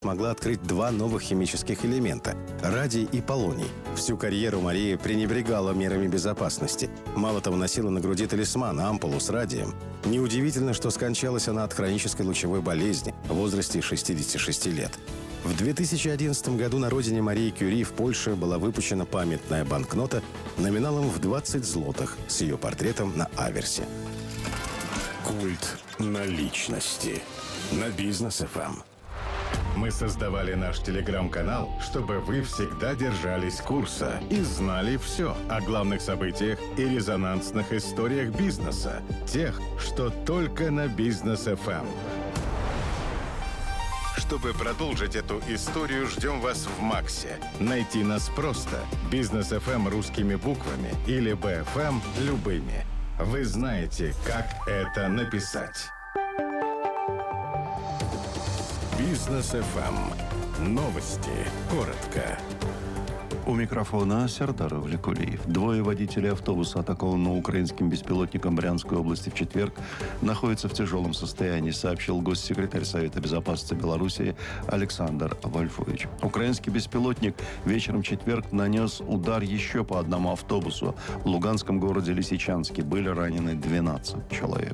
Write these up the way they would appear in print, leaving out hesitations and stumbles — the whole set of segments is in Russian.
смогла открыть два новых химических элемента – радий и полоний. Всю карьеру Мария пренебрегала мерами безопасности. Мало того, носила на груди талисман – ампулу с радием. Неудивительно, что скончалась она от хронической лучевой болезни в возрасте 66 лет. В 2011 году на родине Марии Кюри в Польше была выпущена памятная банкнота номиналом в 20 злотых с ее портретом на аверсе. Культ наличности на Бизнес ФМ. Мы создавали наш телеграм-канал, чтобы вы всегда держались курса и знали все о главных событиях и резонансных историях бизнеса. Тех, что только на Бизнес ФМ. Чтобы продолжить эту историю, ждем вас в Максе. Найти нас просто. Бизнес ФМ русскими буквами или БФМ любыми. Вы знаете, как это написать. Бизнес ФМ. Новости. Коротко. У микрофона Сердар Влекулиев. Двое водителей автобуса, атакованного украинским беспилотником Брянской области в четверг, находятся в тяжелом состоянии, сообщил госсекретарь Совета Безопасности Беларуси Александр Вольфович. Украинский беспилотник вечером в четверг нанес удар еще по одному автобусу. В луганском городе Лисичанске были ранены 12 человек.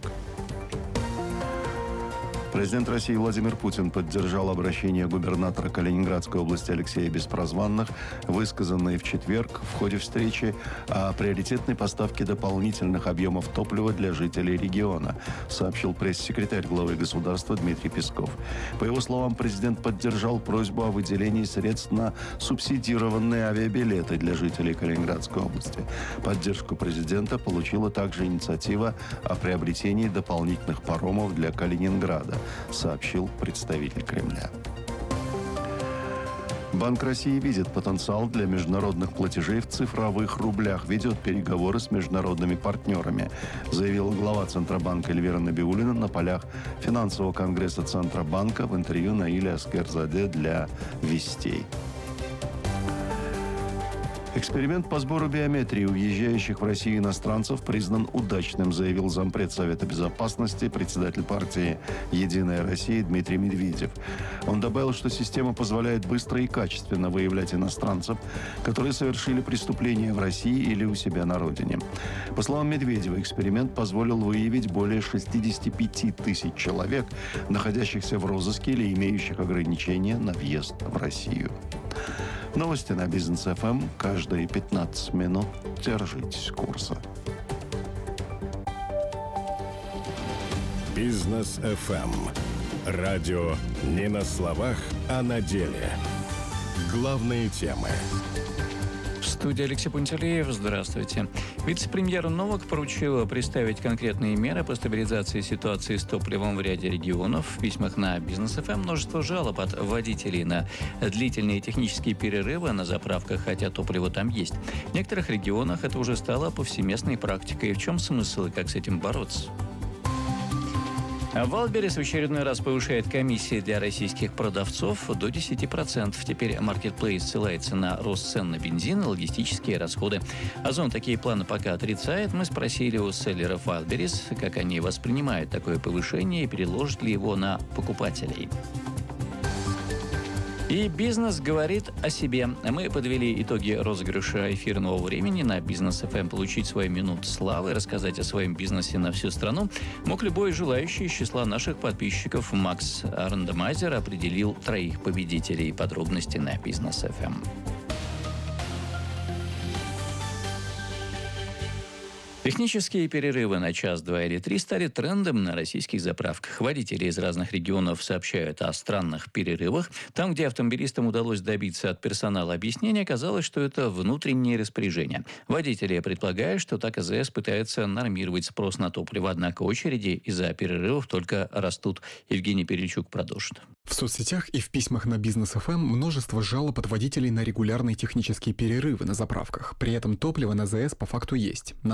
Президент России Владимир Путин поддержал обращение губернатора Калининградской области Алексея Беспрозванных, высказанное в четверг в ходе встречи о приоритетной поставке дополнительных объемов топлива для жителей региона, сообщил пресс-секретарь главы государства Дмитрий Песков. По его словам, президент поддержал просьбу о выделении средств на субсидированные авиабилеты для жителей Калининградской области. Поддержку президента получила также инициатива о приобретении дополнительных паромов для Калининграда, сообщил представитель Кремля. Банк России видит потенциал для международных платежей в цифровых рублях, ведет переговоры с международными партнерами, заявила глава Центробанка Эльвира Набиуллина на полях финансового конгресса Центробанка в интервью Наиле Аскерзаде для «Вестей». Эксперимент по сбору биометрии уезжающих в Россию иностранцев признан удачным, заявил зампред Совета Безопасности, председатель партии «Единая Россия» Дмитрий Медведев. Он добавил, что система позволяет быстро и качественно выявлять иностранцев, которые совершили преступления в России или у себя на родине. По словам Медведева, эксперимент позволил выявить более 65 тысяч человек, находящихся в розыске или имеющих ограничения на въезд в Россию. Новости на Бизнес ФМ. Каждые 15 минут держитесь курса. Бизнес ФМ. Радио не на словах, а на деле. Главные темы. В студии Алексей Пантелеев. Здравствуйте. Вице-премьер Новак поручила представить конкретные меры по стабилизации ситуации с топливом в ряде регионов. В письмах на Бизнес ФМ множество жалоб от водителей на длительные технические перерывы на заправках, хотя топливо там есть. В некоторых регионах это уже стало повсеместной практикой. В чем смысл и как с этим бороться? Wildberries в очередной раз повышает комиссии для российских продавцов до 10%. Теперь маркетплейс ссылается на рост цен на бензин и логистические расходы. Озон такие планы пока отрицает. Мы спросили у селлеров Wildberries, как они воспринимают такое повышение и переложат ли его на покупателей. И бизнес говорит о себе. Мы подвели итоги розыгрыша эфирного времени на Бизнес ФМ. Получить свою минуту славы, рассказать о своем бизнесе на всю страну мог любой желающий из числа наших подписчиков. Макс Рандомайзер определил 3 победителей. Подробности на Бизнес ФМ. Технические перерывы на час, 2 или 3 стали трендом на российских заправках. Водители из разных регионов сообщают о странных перерывах. Там, где автомобилистам удалось добиться от персонала объяснения, оказалось, что это внутреннее распоряжение. Водители предполагают, что так АЗС пытается нормировать спрос на топливо, однако очереди из-за перерывов только растут. Евгений Перельчук продолжит. В соцсетях и в письмах на Бизнес ФМ множество жалоб от водителей на регулярные технические перерывы на заправках. При этом топливо на АЗС по факту есть. На стеллах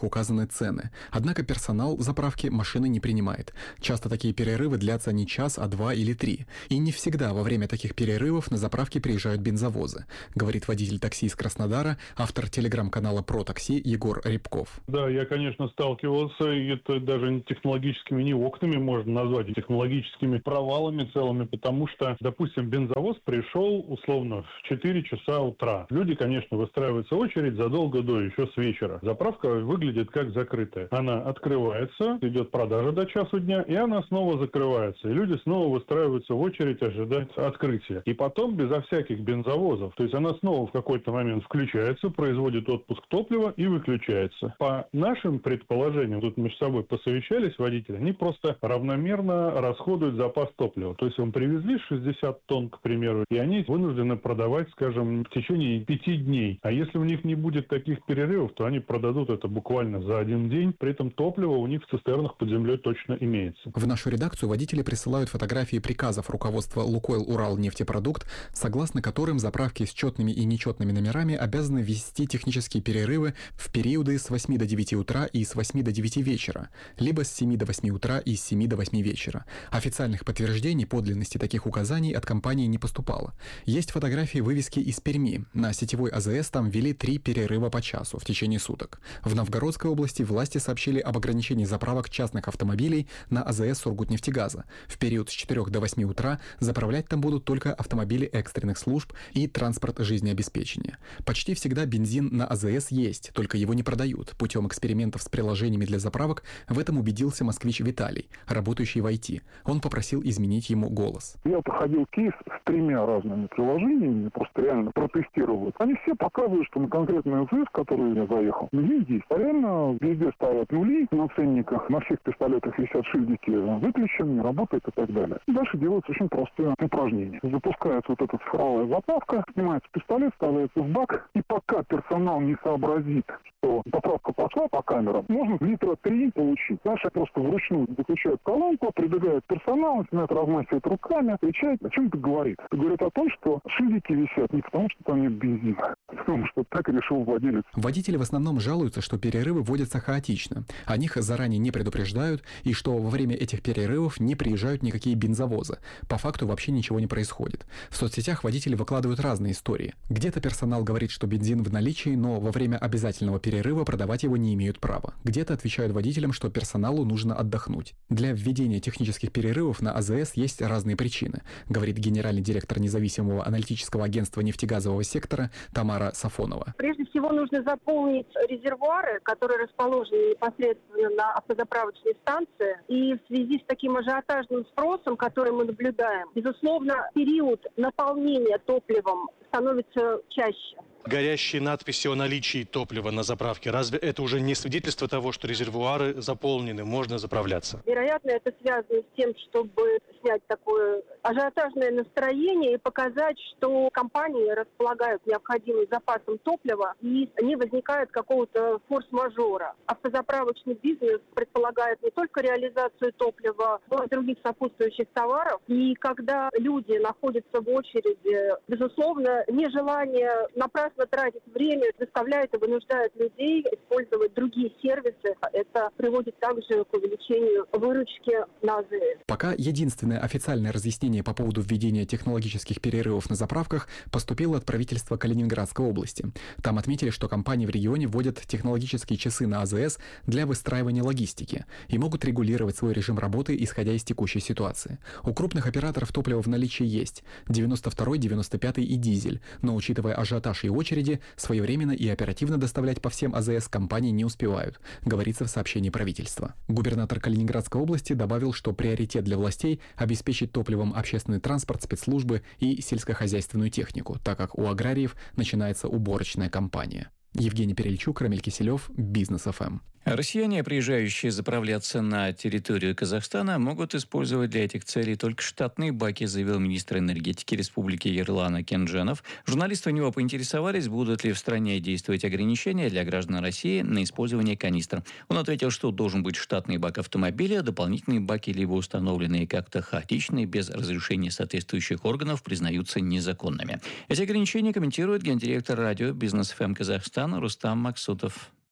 указаны цены. Однако персонал заправки машины не принимает. Часто такие перерывы длятся не час, а 2 или 3. И не всегда во время таких перерывов на заправке приезжают бензовозы, говорит водитель такси из Краснодара, автор телеграм-канала «Про такси» Егор Рябков. Да, я, конечно, сталкивался, и это даже не технологическими не окнами можно назвать, а технологическими провалами целыми, потому что, допустим, бензовоз пришел условно в 4 часа утра. Люди, конечно, выстраиваются в очередь задолго до, еще с вечера. Заправка выглядит как закрытая. Она открывается, идет продажа до часу дня, и она снова закрывается. И люди снова выстраиваются в очередь ожидать открытия. И потом безо всяких бензовозов. То есть она снова в какой-то момент включается, производит отпуск топлива и выключается. По нашим предположениям, тут между собой посовещались водители, они просто равномерно расходуют запас топлива. То есть им привезли 60 тонн, к примеру, и они вынуждены продавать, скажем, в течение 5 дней. А если у них не будет таких перерывов, то они продадут это буквально за один день. При этом топливо у них в цистернах под землей точно имеется. В нашу редакцию водители присылают фотографии приказов руководства «Лукойл Уралнефтепродукт», согласно которым заправки с четными и нечетными номерами обязаны ввести технические перерывы в периоды с 8 до 9 утра и с 8 до 9 вечера, либо с 7 до 8 утра и с 7 до 8 вечера. Официальных подтверждений подлинности таких указаний от компании не поступало. Есть фотографии вывески из Перми. На сетевой АЗС там ввели 3 перерыва по часу в течение суток. В Новгородской области власти сообщили об ограничении заправок частных автомобилей на АЗС Сургутнефтегаза. В период с 4 до 8 утра заправлять там будут только автомобили экстренных служб и транспорт жизнеобеспечения. Почти всегда бензин на АЗС есть, только его не продают. Путем экспериментов с приложениями для заправок в этом убедился москвич Виталий, работающий в IT. Он попросил изменить ему голос. Я проходил кейс с 3 разными приложениями, просто реально протестировал. Они все показывают, что на конкретный АЗС, в который я заехал, бензин есть. А реально везде ставят нули на ценниках, на всех пистолетах висят шильдики выключен, не работает и так далее. И дальше делается очень простое упражнение. Запускается вот эта цифровая заправка, снимается пистолет, ставится в бак, и пока персонал не сообразит, что заправка пошла по камерам, можно литра 3 получить. Дальше просто вручную выключают колонку, прибегает персонал, начинает размахивать руками, кричать, о чем это говорит. Это говорит о том, что шильдики висят не потому, что там нет бензина, а потому что так решил владелец. Водители в основном жалуются, что перерывы вводятся хаотично. О них заранее не предупреждают, и что во время этих перерывов не приезжают никакие бензовозы. По факту вообще ничего не происходит. В соцсетях водители выкладывают разные истории. Где-то персонал говорит, что бензин в наличии, но во время обязательного перерыва продавать его не имеют права. Где-то отвечают водителям, что персоналу нужно отдохнуть. Для введения технических перерывов на АЗС есть разные причины, говорит генеральный директор независимого аналитического агентства нефтегазового сектора Тамара Сафонова. Прежде всего нужно заполнить резервуары, которые расположены непосредственно на автозаправочной станции. И в связи с таким ажиотажным спросом, который мы наблюдаем, безусловно, период наполнения топливом становится чаще. Горящие надписи о наличии топлива на заправке, разве это уже не свидетельство того, что резервуары заполнены, можно заправляться? Вероятно, это связано с тем, чтобы снять такое ажиотажное настроение и показать, что компании располагают необходимым запасом топлива и не возникает какого-то форс-мажора. Автозаправочный бизнес предполагает не только реализацию топлива, но и других сопутствующих товаров. И когда люди находятся в очереди, безусловно, нежелание напрасно тратить время заставляет и вынуждает людей использовать другие сервисы. Это приводит также к увеличению выручки на АЗС. Пока единственное официальное разъяснение по поводу введения технологических перерывов на заправках поступило от правительства Калининградской области. Там отметили, что компании в регионе вводят технологические часы на АЗС для выстраивания логистики и могут регулировать свой режим работы, исходя из текущей ситуации. У крупных операторов топливо в наличии есть 92-й, 95-й и дизель, но учитывая ажиотаж и очереди, своевременно и оперативно доставлять по всем АЗС компании не успевают, говорится в сообщении правительства. Губернатор Калининградской области добавил, что приоритет для властей – обеспечить топливом общественный транспорт, спецслужбы и сельскохозяйственную технику, так как у аграриев начинается уборочная кампания. Евгений Перельчук, Рамиль Киселев, Бизнес ФМ. Россияне, приезжающие заправляться на территорию Казахстана, могут использовать для этих целей только штатные баки, заявил министр энергетики Республики Ерлан Акинджанов. Журналисты у него поинтересовались, будут ли в стране действовать ограничения для граждан России на использование канистр. Он ответил, что должен быть штатный бак автомобиля, дополнительные баки, либо установленные как-то хаотично и без разрешения соответствующих органов, признаются незаконными. Эти ограничения комментирует гендиректор радио «Бизнес ФМ Казахстан» Рустам Максутов.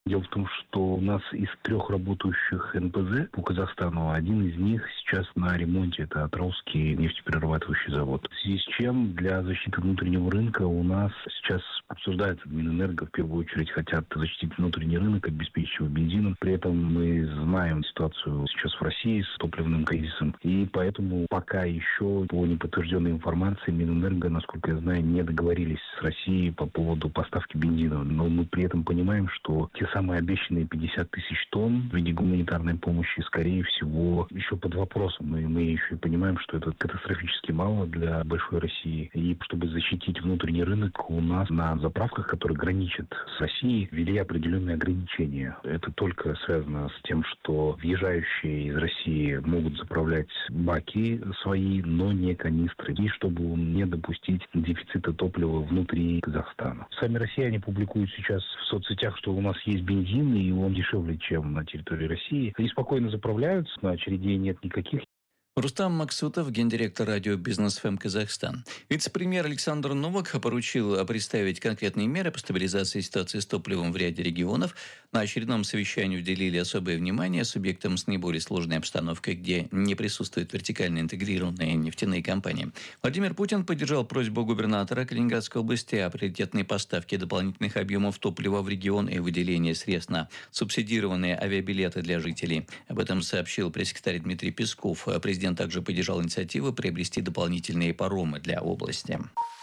Дело в том, что у нас из 3 работающих НПЗ по Казахстану один из них сейчас на ремонте. Это Атырауский нефтеперерабатывающий завод. В связи с чем для защиты внутреннего рынка у нас сейчас обсуждается Минэнерго, в первую очередь хотят защитить внутренний рынок, обеспечить его бензином. При этом мы знаем ситуацию сейчас в России с топливным кризисом. И поэтому пока еще по неподтвержденной информации Минэнерго, насколько я знаю, не договорились с Россией по поводу поставки бензина. Но мы при этом понимаем, что те самые обещанные 50 тысяч тонн в виде гуманитарной помощи, скорее всего, еще под вопросом. И мы еще и понимаем, что это катастрофически мало для большой России. И чтобы защитить внутренний рынок, у нас на заправках, которые граничат с Россией, ввели определенные ограничения. Это только связано с тем, что въезжающие из России могут заправлять баки свои, но не канистры. И чтобы не допустить дефицита топлива внутри Казахстана. Сами россияне публикуют сейчас в соцсетях, что у нас есть бензин, и он дешевле, чем на территории России. И спокойно заправляются, на очередей нет никаких. Рустам Максутов, гендиректор радио «Бизнес ФМ Казахстан». Вице-премьер Александр Новак поручил представить конкретные меры по стабилизации ситуации с топливом в ряде регионов. На очередном совещании уделили особое внимание субъектам с наиболее сложной обстановкой, где не присутствуют вертикально интегрированные нефтяные компании. Владимир Путин поддержал просьбу губернатора Калининградской области о приоритетной поставке дополнительных объемов топлива в регион и выделении средств на субсидированные авиабилеты для жителей. Об этом сообщил пресс-секретарь Дмитрий Песков. Президент также поддержал инициативу приобрести дополнительные паромы для области.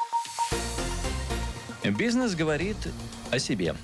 Бизнес говорит о себе.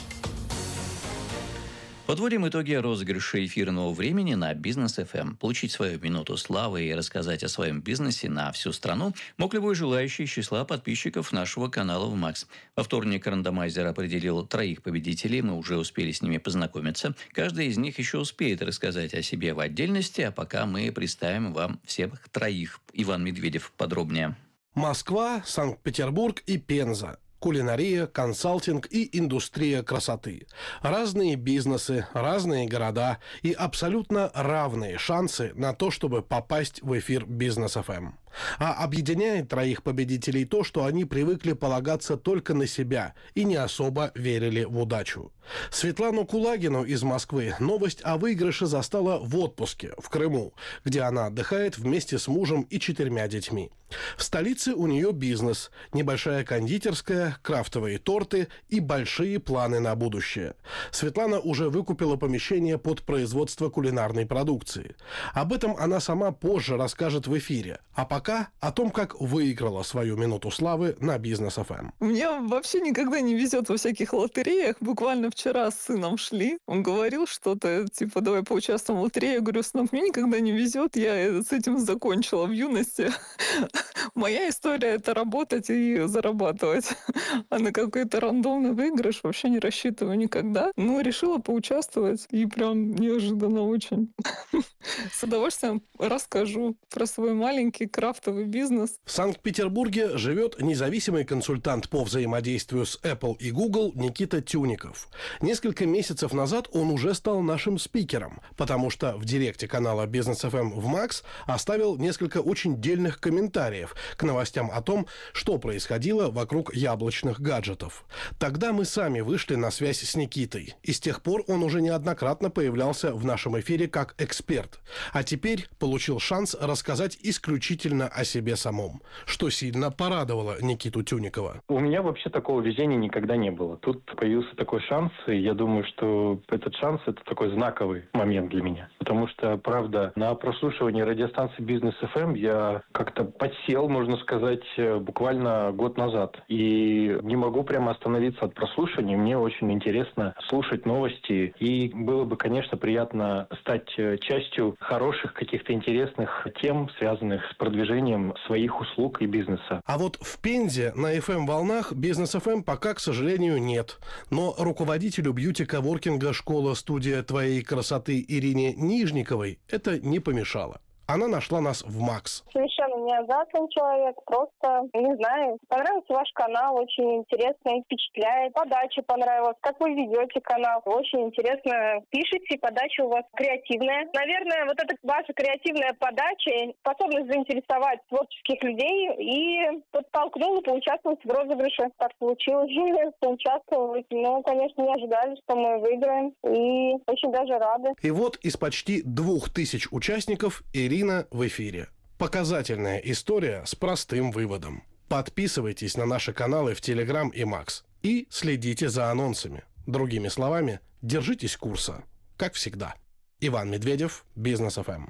Подводим итоги розыгрыша эфирного времени на Бизнес ФМ. Получить свою минуту славы и рассказать о своем бизнесе на всю страну мог любой желающий из числа подписчиков нашего канала ВМАКС. Во вторник рандомайзер определил 3 победителей, мы уже успели с ними познакомиться. Каждый из них еще успеет рассказать о себе в отдельности, а пока мы представим вам всех 3. Иван Медведев подробнее. Москва, Санкт-Петербург и Пенза. Кулинария, консалтинг и индустрия красоты. Разные бизнесы, разные города и абсолютно равные шансы на то, чтобы попасть в эфир Бизнес ФМ. А объединяет 3 победителей то, что они привыкли полагаться только на себя и не особо верили в удачу. Светлану Кулагину из Москвы новость о выигрыше застала в отпуске в Крыму, где она отдыхает вместе с мужем и 4 детьми. В столице у нее бизнес, небольшая кондитерская, крафтовые торты и большие планы на будущее. Светлана уже выкупила помещение под производство кулинарной продукции. Об этом она сама позже расскажет в эфире. А пока о том, как выиграла свою минуту славы на Бизнес ФМ. Мне вообще никогда не везет во всяких лотереях. Буквально вчера с сыном шли. Он говорил что-то, типа, давай поучаствуем в лотерее. Я говорю, сынок, мне никогда не везет. Я с этим закончила в юности. Моя история — это работать и зарабатывать. А на какой-то рандомный выигрыш вообще не рассчитываю никогда. Но решила поучаствовать. И прям неожиданно очень. С удовольствием расскажу про свой маленький крафтовый бизнес. В Санкт-Петербурге живет независимый консультант по взаимодействию с Apple и Google Никита Тюников. Несколько месяцев назад он уже стал нашим спикером, потому что в директе канала Бизнес ФМ в МАКС оставил несколько очень дельных комментариев к новостям о том, что происходило вокруг яблочных гаджетов. Тогда мы сами вышли на связь с Никитой, и с тех пор он уже неоднократно появлялся в нашем эфире как эксперт. А теперь получил шанс рассказать исключительно о себе самом, что сильно порадовало Никиту Тюникова. У меня вообще такого везения никогда не было. Тут появился такой шанс, и я думаю, что этот шанс — это такой знаковый момент для меня. Потому что, правда, на прослушивании радиостанции Бизнес ФМ я как-то подсел, можно сказать, буквально год назад. И не могу прямо остановиться от прослушивания. Мне очень интересно слушать новости. И было бы, конечно, приятно стать частью хороших, каких-то интересных тем, связанных с продвижением своих услуг и бизнеса. А вот в Пензе на FM-волнах Бизнес ФМ пока, к сожалению, нет. Но руководителю бьюти-коворкинга «Школа-студия твоей красоты» Ирине Нижниковой это не помешало. Она нашла нас в МАКС. Совершенно не азартный человек, просто, не знаю, понравился ваш канал, очень интересно и впечатляет. Подача понравилась, как вы ведете канал, очень интересно пишете, подача у вас креативная. Наверное, вот эта ваша креативная подача, способность заинтересовать творческих людей и вот толкнула поучаствовать в розыгрыше. Так получилось, поучаствовать. Но, конечно, не ожидали, что мы выиграем. И очень даже рады. И вот из почти 2000 участников Ирина в эфире. Показательная история с простым выводом. Подписывайтесь на наши каналы в Telegram и Max. И следите за анонсами. Другими словами, держитесь курса. Как всегда. Иван Медведев, Бизнес ФМ.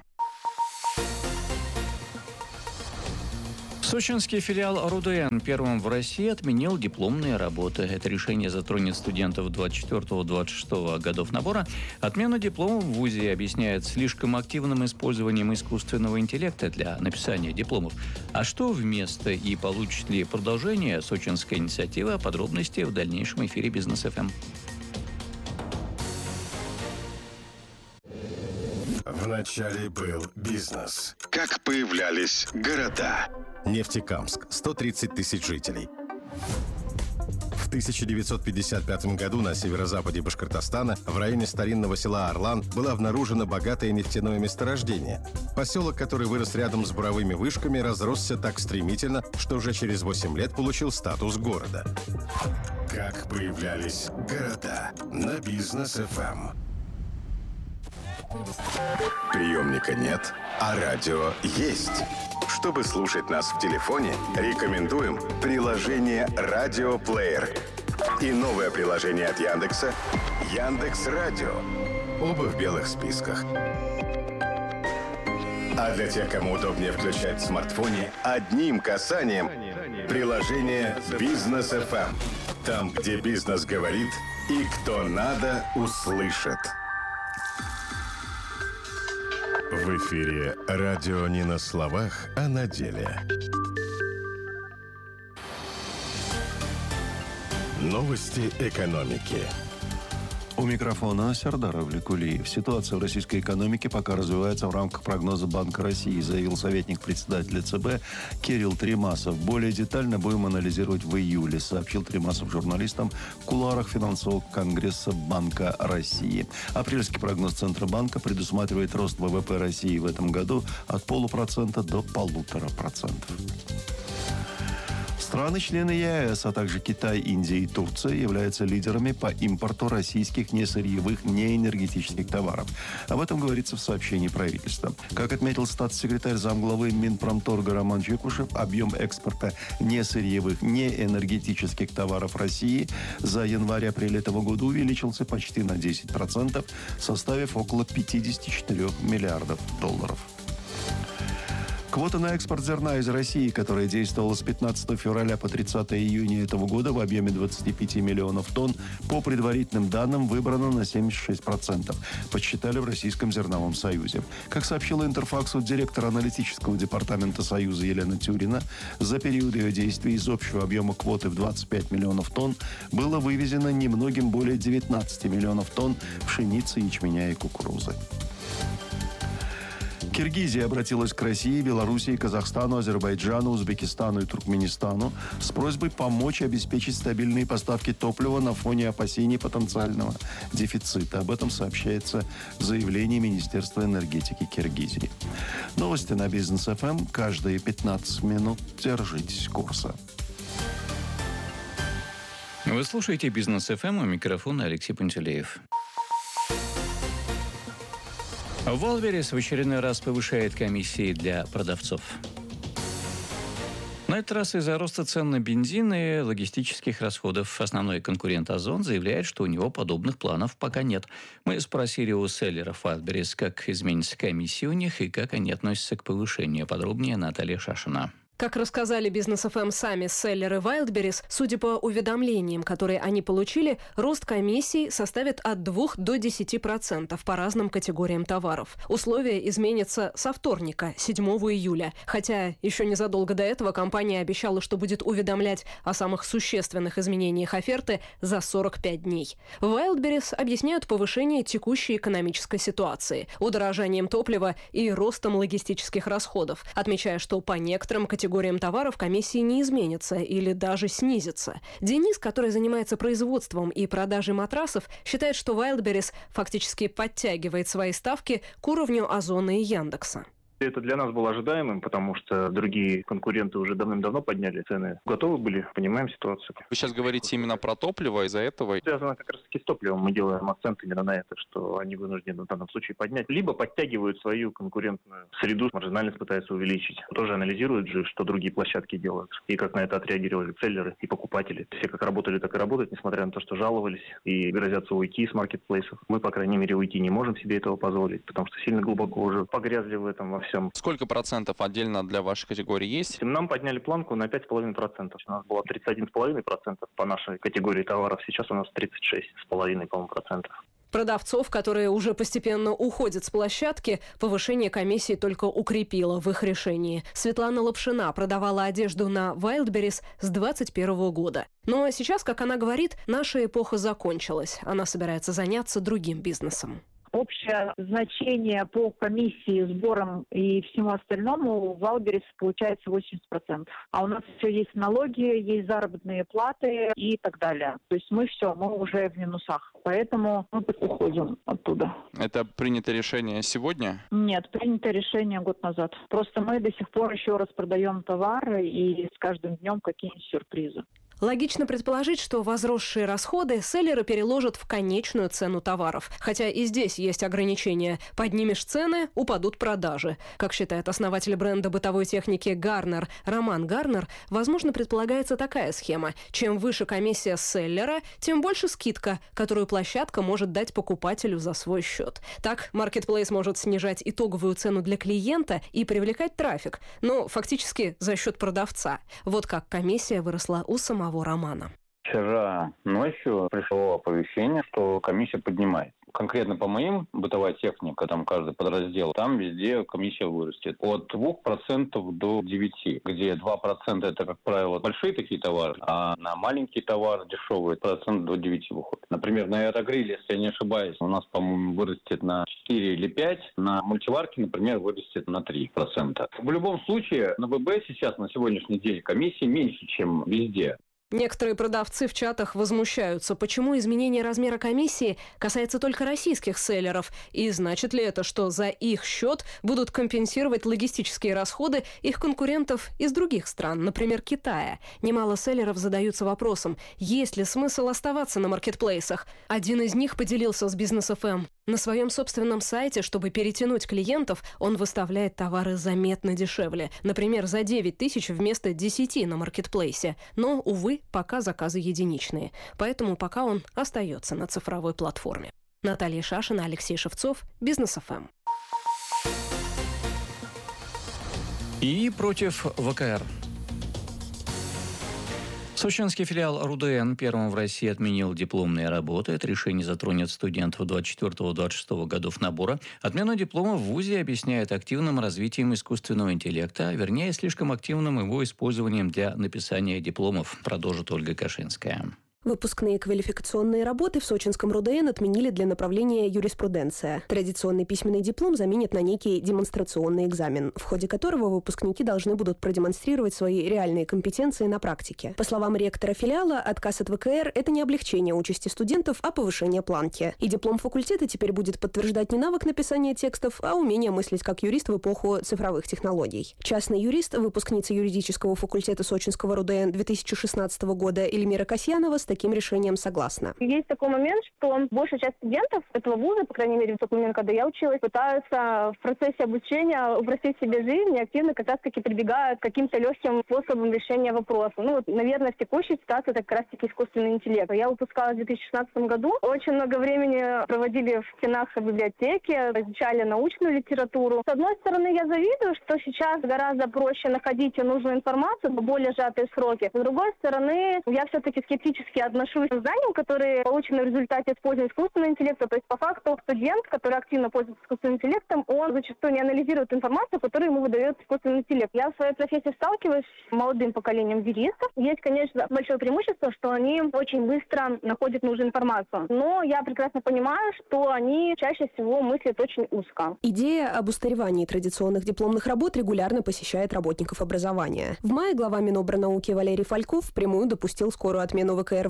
Сочинский филиал РУДН первым в России отменил дипломные работы. Это решение затронет студентов 24-26 годов набора. Отмену диплома в ВУЗе объясняют слишком активным использованием искусственного интеллекта для написания дипломов. А что вместо и получит ли продолжение сочинская инициатива? Подробности в дальнейшем эфире Бизнес ФМ. Вначале был бизнес. Как появлялись города. Нефтекамск, 130 тысяч жителей. В 1955 году на северо-западе Башкортостана, в районе старинного села Орлан, было обнаружено богатое нефтяное месторождение. Поселок, который вырос рядом с буровыми вышками, разросся так стремительно, что уже через 8 лет получил статус города. Как появлялись города на Бизнес ФМ. Приемника нет, а радио есть. Чтобы слушать нас в телефоне, рекомендуем приложение «Радиоплеер» и новое приложение от Яндекса «Яндекс.Радио». Оба в белых списках. А для тех, кому удобнее включать в смартфоне, одним касанием приложение «Бизнес ФМ». Там, где бизнес говорит и кто надо, услышит. В эфире радио не на словах, а на деле. Новости экономики. У микрофона Сардар Авликулиев. Ситуация в российской экономике пока развивается в рамках прогноза Банка России, заявил советник председателя ЦБ Кирилл Тремасов. Более детально будем анализировать в июле, сообщил Тремасов журналистам в кулуарах финансового конгресса Банка России. Апрельский прогноз Центробанка предусматривает рост ВВП России в этом году от 0,5% до 1,5%. Страны-члены ЕАЭС, а также Китай, Индия и Турция являются лидерами по импорту российских несырьевых, неэнергетических товаров. Об этом говорится в сообщении правительства. Как отметил статс-секретарь замглавы Минпромторга Роман Чекушев, объем экспорта несырьевых, неэнергетических товаров России за январь-апрель этого года увеличился почти на 10%, составив около 54 миллиардов долларов. Квота на экспорт зерна из России, которая действовала с 15 февраля по 30 июня этого года в объеме 25 миллионов тонн, по предварительным данным выбрана на 76%, подсчитали в Российском зерновом союзе. Как сообщила Интерфаксу директор аналитического департамента Союза Елена Тюрина, за период ее действия из общего объема квоты в 25 миллионов тонн было вывезено немногим более 19 миллионов тонн пшеницы, ячменя и кукурузы. Киргизия обратилась к России, Белоруссии, Казахстану, Азербайджану, Узбекистану и Туркменистану с просьбой помочь обеспечить стабильные поставки топлива на фоне опасений потенциального дефицита. Об этом сообщается в заявлении Министерства энергетики Киргизии. Новости на Бизнес ФМ. Каждые 15 минут держитесь курса. Вы слушаете Бизнес ФМ, у микрофона Алексей Пантелеев. Wildberries в очередной раз повышает комиссии для продавцов. На этот раз из-за роста цен на бензин и логистических расходов основной конкурент «Озон» заявляет, что у него подобных планов пока нет. Мы спросили у селлеров Wildberries, как изменится комиссия у них и как они относятся к повышению. Подробнее Наталья Шашина. Как рассказали Бизнес ФМ сами селлеры Wildberries, судя по уведомлениям, которые они получили, рост комиссий составит от 2 до 10% по разным категориям товаров. Условия изменятся со вторника, 7 июля. Хотя еще незадолго до этого компания обещала, что будет уведомлять о самых существенных изменениях оферты за 45 дней. Wildberries объясняют повышение текущей экономической ситуации, удорожанием топлива и ростом логистических расходов, отмечая, что по некоторым категориям товаров комиссии не изменятся или даже снизятся. Денис, который занимается производством и продажей матрасов, считает, что Wildberries фактически подтягивает свои ставки к уровню Озона и Яндекса. Это для нас было ожидаемым, потому что другие конкуренты уже давным-давно подняли цены. Готовы были, понимаем ситуацию. Вы сейчас говорите именно про топливо, из-за этого? Связано как раз-таки с топливом. Мы делаем акцент именно на это, что они вынуждены в данном случае поднять. Либо подтягивают свою конкурентную среду, маржинальность пытаются увеличить. Тоже анализируют же, что другие площадки делают. И как на это отреагировали селлеры и покупатели. Все как работали, так и работают, несмотря на то, что жаловались и грозятся уйти с маркетплейсов. Мы, по крайней мере, уйти не можем себе этого позволить, потому что сильно глубоко уже погрязли в этом во всем. Сколько процентов отдельно для вашей категории есть? Нам подняли планку на 5,5%. У нас было 31,5% по нашей категории товаров. Сейчас у нас 36,5%, по-моему, процентов. Продавцов, которые уже постепенно уходят с площадки, повышение комиссии только укрепило в их решении. Светлана Лапшина продавала одежду на Wildberries с 2021 года. Но сейчас, как она говорит, наша эпоха закончилась. Она собирается заняться другим бизнесом. Общее значение по комиссии, сборам и всему остальному в Wildberries получается 80%. А у нас еще есть налоги, есть заработные платы и так далее. То есть мы уже в минусах. Поэтому мы уходим оттуда. Это принято решение сегодня? Нет, принято решение год назад. Просто мы до сих пор еще раз продаем товары и с каждым днем какие-нибудь сюрпризы. Логично предположить, что возросшие расходы селлеры переложат в конечную цену товаров. Хотя и здесь есть ограничения. Поднимешь цены – упадут продажи. Как считает основатель бренда бытовой техники Гарнер Роман Гарнер, возможно, предполагается такая схема. Чем выше комиссия селлера, тем больше скидка, которую площадка может дать покупателю за свой счет. Так, маркетплейс может снижать итоговую цену для клиента и привлекать трафик, но фактически за счет продавца. Вот как комиссия выросла у самого Романа. Вчера ночью пришло оповещение, что комиссия поднимается. Конкретно по моим бытовая техника, там каждый подраздел, там везде комиссия вырастет. От 2% до 9%, где 2% это, как правило, большие такие товары, а на маленькие товары дешевые процент до 9% выходит. Например, на аэрогриле, если я не ошибаюсь, у нас, по-моему, вырастет на 4 или 5%, на мультиварке, например, вырастет на 3%. В любом случае, на ВБ сейчас, на сегодняшний день, комиссии меньше, чем везде. Некоторые продавцы в чатах возмущаются, почему изменение размера комиссии касается только российских селлеров, и значит ли это, что за их счет будут компенсировать логистические расходы их конкурентов из других стран, например, Китая. Немало селлеров задаются вопросом, есть ли смысл оставаться на маркетплейсах. Один из них поделился с Бизнес ФМ. На своем собственном сайте, чтобы перетянуть клиентов, он выставляет товары заметно дешевле. Например, за 9 тысяч вместо 10 на маркетплейсе. Но, увы, пока заказы единичные. Поэтому пока он остается на цифровой платформе. Наталья Шашина, Алексей Шевцов, Бизнес ФМ. И против ВКР. Сочинский филиал РУДН первым в России отменил дипломные работы. Это решение затронет студентов 24-26 годов набора. Отмену диплома в ВУЗе объясняют активным развитием искусственного интеллекта, вернее, слишком активным его использованием для написания дипломов, продолжит Ольга Кашинская. Выпускные квалификационные работы в сочинском РУДН отменили для направления юриспруденция. Традиционный письменный диплом заменят на некий демонстрационный экзамен, в ходе которого выпускники должны будут продемонстрировать свои реальные компетенции на практике. По словам ректора филиала, отказ от ВКР – это не облегчение участи студентов, а повышение планки. И диплом факультета теперь будет подтверждать не навык написания текстов, а умение мыслить как юрист в эпоху цифровых технологий. Частный юрист, выпускница юридического факультета сочинского РУДН 2016 года Эльмира Касьянова с таким решением согласна. Есть такой момент, что большая часть студентов этого вуза, по крайней мере, в тот момент, когда я училась, пытаются в процессе обучения упростить себе жизнь и активно как раз-таки прибегают к каким-то легким способам решения вопроса. Наверное, в текущей ситуации это как раз-таки искусственный интеллект. Я выпускалась в 2016 году. Очень много времени проводили в стенах библиотеки, изучали научную литературу. С одной стороны, я завидую, что сейчас гораздо проще находить нужную информацию в более сжатые сроки. С другой стороны, я все-таки скептически отношусь к знаниям, которые получены в результате использования искусственного интеллекта. То есть, по факту, студент, который активно пользуется искусственным интеллектом, он зачастую не анализирует информацию, которую ему выдает искусственный интеллект. Я в своей профессии сталкиваюсь с молодым поколением юристов. Есть, конечно, большое преимущество, что они очень быстро находят нужную информацию. Но я прекрасно понимаю, что они чаще всего мыслят очень узко. Идея об устаревании традиционных дипломных работ регулярно посещает работников образования. В мае глава Минобрнауки Валерий Фальков впрямую допустил скорую отмену ВКР в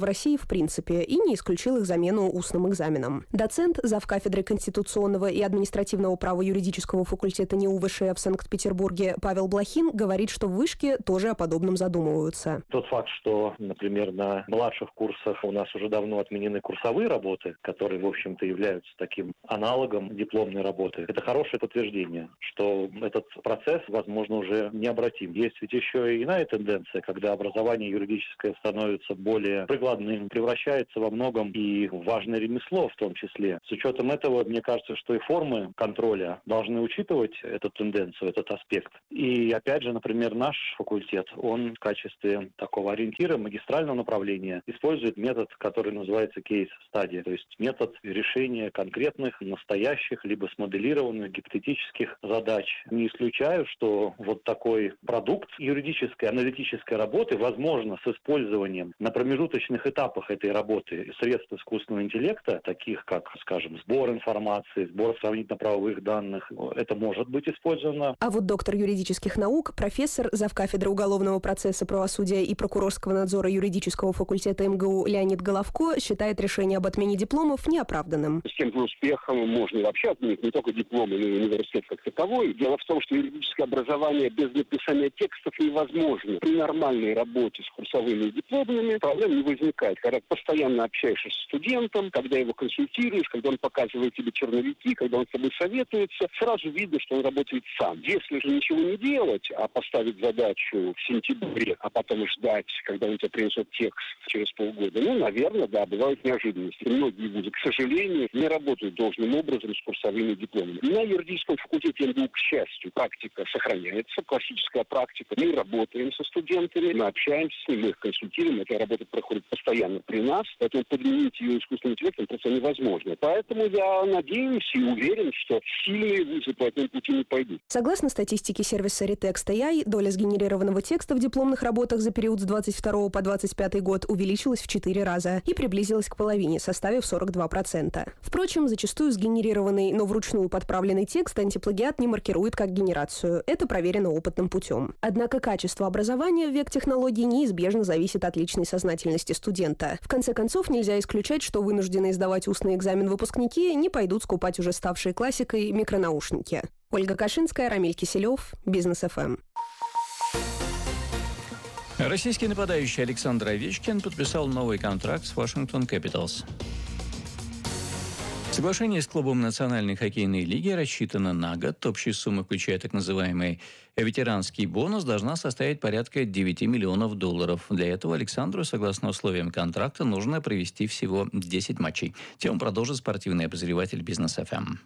в России в принципе и не исключил их замену устным экзаменом. Доцент, завкафедры конституционного и административного права юридического факультета НИУ ВШЭ в Санкт-Петербурге Павел Блохин говорит, что в Вышке тоже о подобном задумываются. Тот факт, что, например, на младших курсах у нас уже давно отменены курсовые работы, которые, в общем-то, являются таким аналогом дипломной работы, это хорошее подтверждение, что этот процесс, возможно, уже необратим. Есть ведь еще и иная тенденция, когда образование юридическое становится более прикладным, превращается во многом и в важное ремесло в том числе. С учетом этого, мне кажется, что и формы контроля должны учитывать эту тенденцию, этот аспект. И опять же, например, наш факультет, он в качестве такого ориентира магистрального направления использует метод, который называется кейс-стадия, то есть метод решения конкретных, настоящих, либо смоделированных гипотетических задач. Не исключаю, что вот такой продукт юридической, аналитической работы возможно с использованием на промежуточных этапах этой работы средств искусственного интеллекта, таких как, скажем, сбор информации, сбор сравнительно-правовых данных. Это может быть использовано. А вот доктор юридических наук, профессор, завкафедры уголовного процесса, правосудия и прокурорского надзора юридического факультета МГУ Леонид Головко считает решение об отмене дипломов неоправданным. С тем же успехом можно вообще отменить не только диплом, но и университет как таковой. Дело в том, что юридическое образование без написания текстов невозможно. При нормальной работе с курсовыми и дипломными проблем не возникает. Когда постоянно общаешься с студентом, когда его консультируешь, когда он показывает тебе черновики, когда он с тобой советуется, сразу видно, что он работает сам. Если же ничего не делать, а поставить задачу в сентябре, а потом ждать, когда он тебе принесет текст через полгода, наверное, да, бывают неожиданности. Многие вузы, к сожалению, не работают должным образом с курсовыми дипломами. На юридическом факультете МГУ, к счастью, практика сохраняется, классическая практика. Мы работаем со студентами, мы общаемся с ними, мы их консультируем, эта работа проходит постоянно при нас, поэтому подменить ее искусственным интеллектом просто невозможно. Поэтому я надеюсь и уверен, что сильные вузы по этому пути не пойдут. Согласно статистике сервиса Retext AI, доля сгенерированного текста в дипломных работах за период с 22 по 25 год увеличилась в 4 раза и приблизилась к половине, составив 42%. Впрочем, зачастую сгенерированный, но вручную подправленный текст антиплагиат не маркирует как генерацию. Это проверено опытным путем. Однако качество образования в век технологий неизбежно зависит от личной сознательности студента. В конце концов, нельзя исключать, что вынужденные сдавать устный экзамен выпускники не пойдут скупать уже ставшие классикой микронаушники. Ольга Кашинская, Рамиль Киселев, Бизнес ФМ. Российский нападающий Александр Овечкин подписал новый контракт с Washington Capitals. Соглашение с клубом Национальной хоккейной лиги рассчитано на год. Общая сумма, включая так называемый ветеранский бонус, должна составить порядка $9 миллионов. Для этого Александру, согласно условиям контракта, нужно провести всего 10 матчей. Тему продолжит спортивный обозреватель Бизнес ФМ.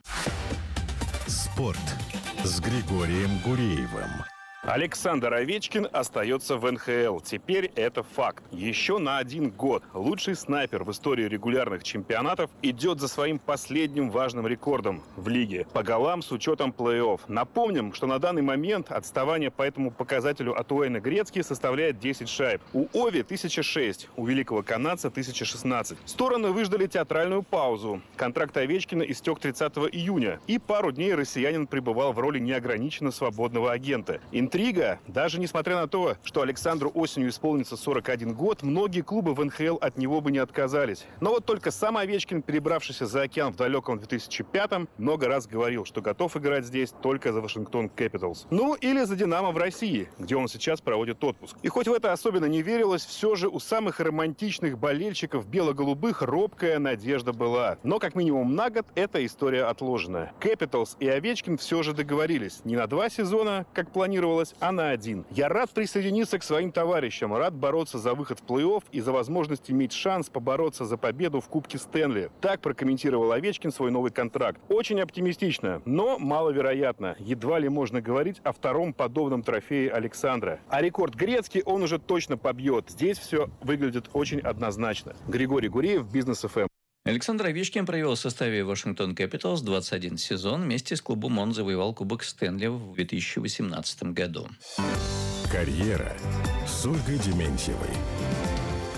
Спорт с Григорием Гуреевым. Александр Овечкин остается в НХЛ. Теперь это факт. Еще на 1 год лучший снайпер в истории регулярных чемпионатов идет за своим последним важным рекордом в лиге по голам с учетом плей-офф. Напомним, что на данный момент отставание по этому показателю от Уэйна Грецки составляет 10 шайб. У Ови 1006, у великого канадца 1016. Стороны выждали театральную паузу. Контракт Овечкина истек 30 июня. И пару дней россиянин пребывал в роли неограниченно свободного агента. Интрига. Даже несмотря на то, что Александру осенью исполнится 41 год, многие клубы в НХЛ от него бы не отказались. Но вот только сам Овечкин, перебравшийся за океан в далеком 2005-м, много раз говорил, что готов играть здесь только за Вашингтон Capitals. Ну, или за Динамо в России, где он сейчас проводит отпуск. И хоть в это особенно не верилось, все же у самых романтичных болельщиков бело-голубых робкая надежда была. Но как минимум на год эта история отложена. Capitals и Овечкин все же договорились. Не на 2 сезона, как планировалось, а на 1. Я рад присоединиться к своим товарищам, рад бороться за выход в плей-офф и за возможность иметь шанс побороться за победу в Кубке Стэнли. Так прокомментировал Овечкин свой новый контракт. Очень оптимистично, но маловероятно. Едва ли можно говорить о втором подобном трофее Александра. А рекорд Грецки он уже точно побьет. Здесь все выглядит очень однозначно. Григорий Гуреев, Бизнес ФМ. Александр Овечкин провел в составе Washington Capitals 21 сезон. Вместе с клубом он завоевал Кубок Стэнли в 2018 году. Карьера с Ольгой Дементьевой.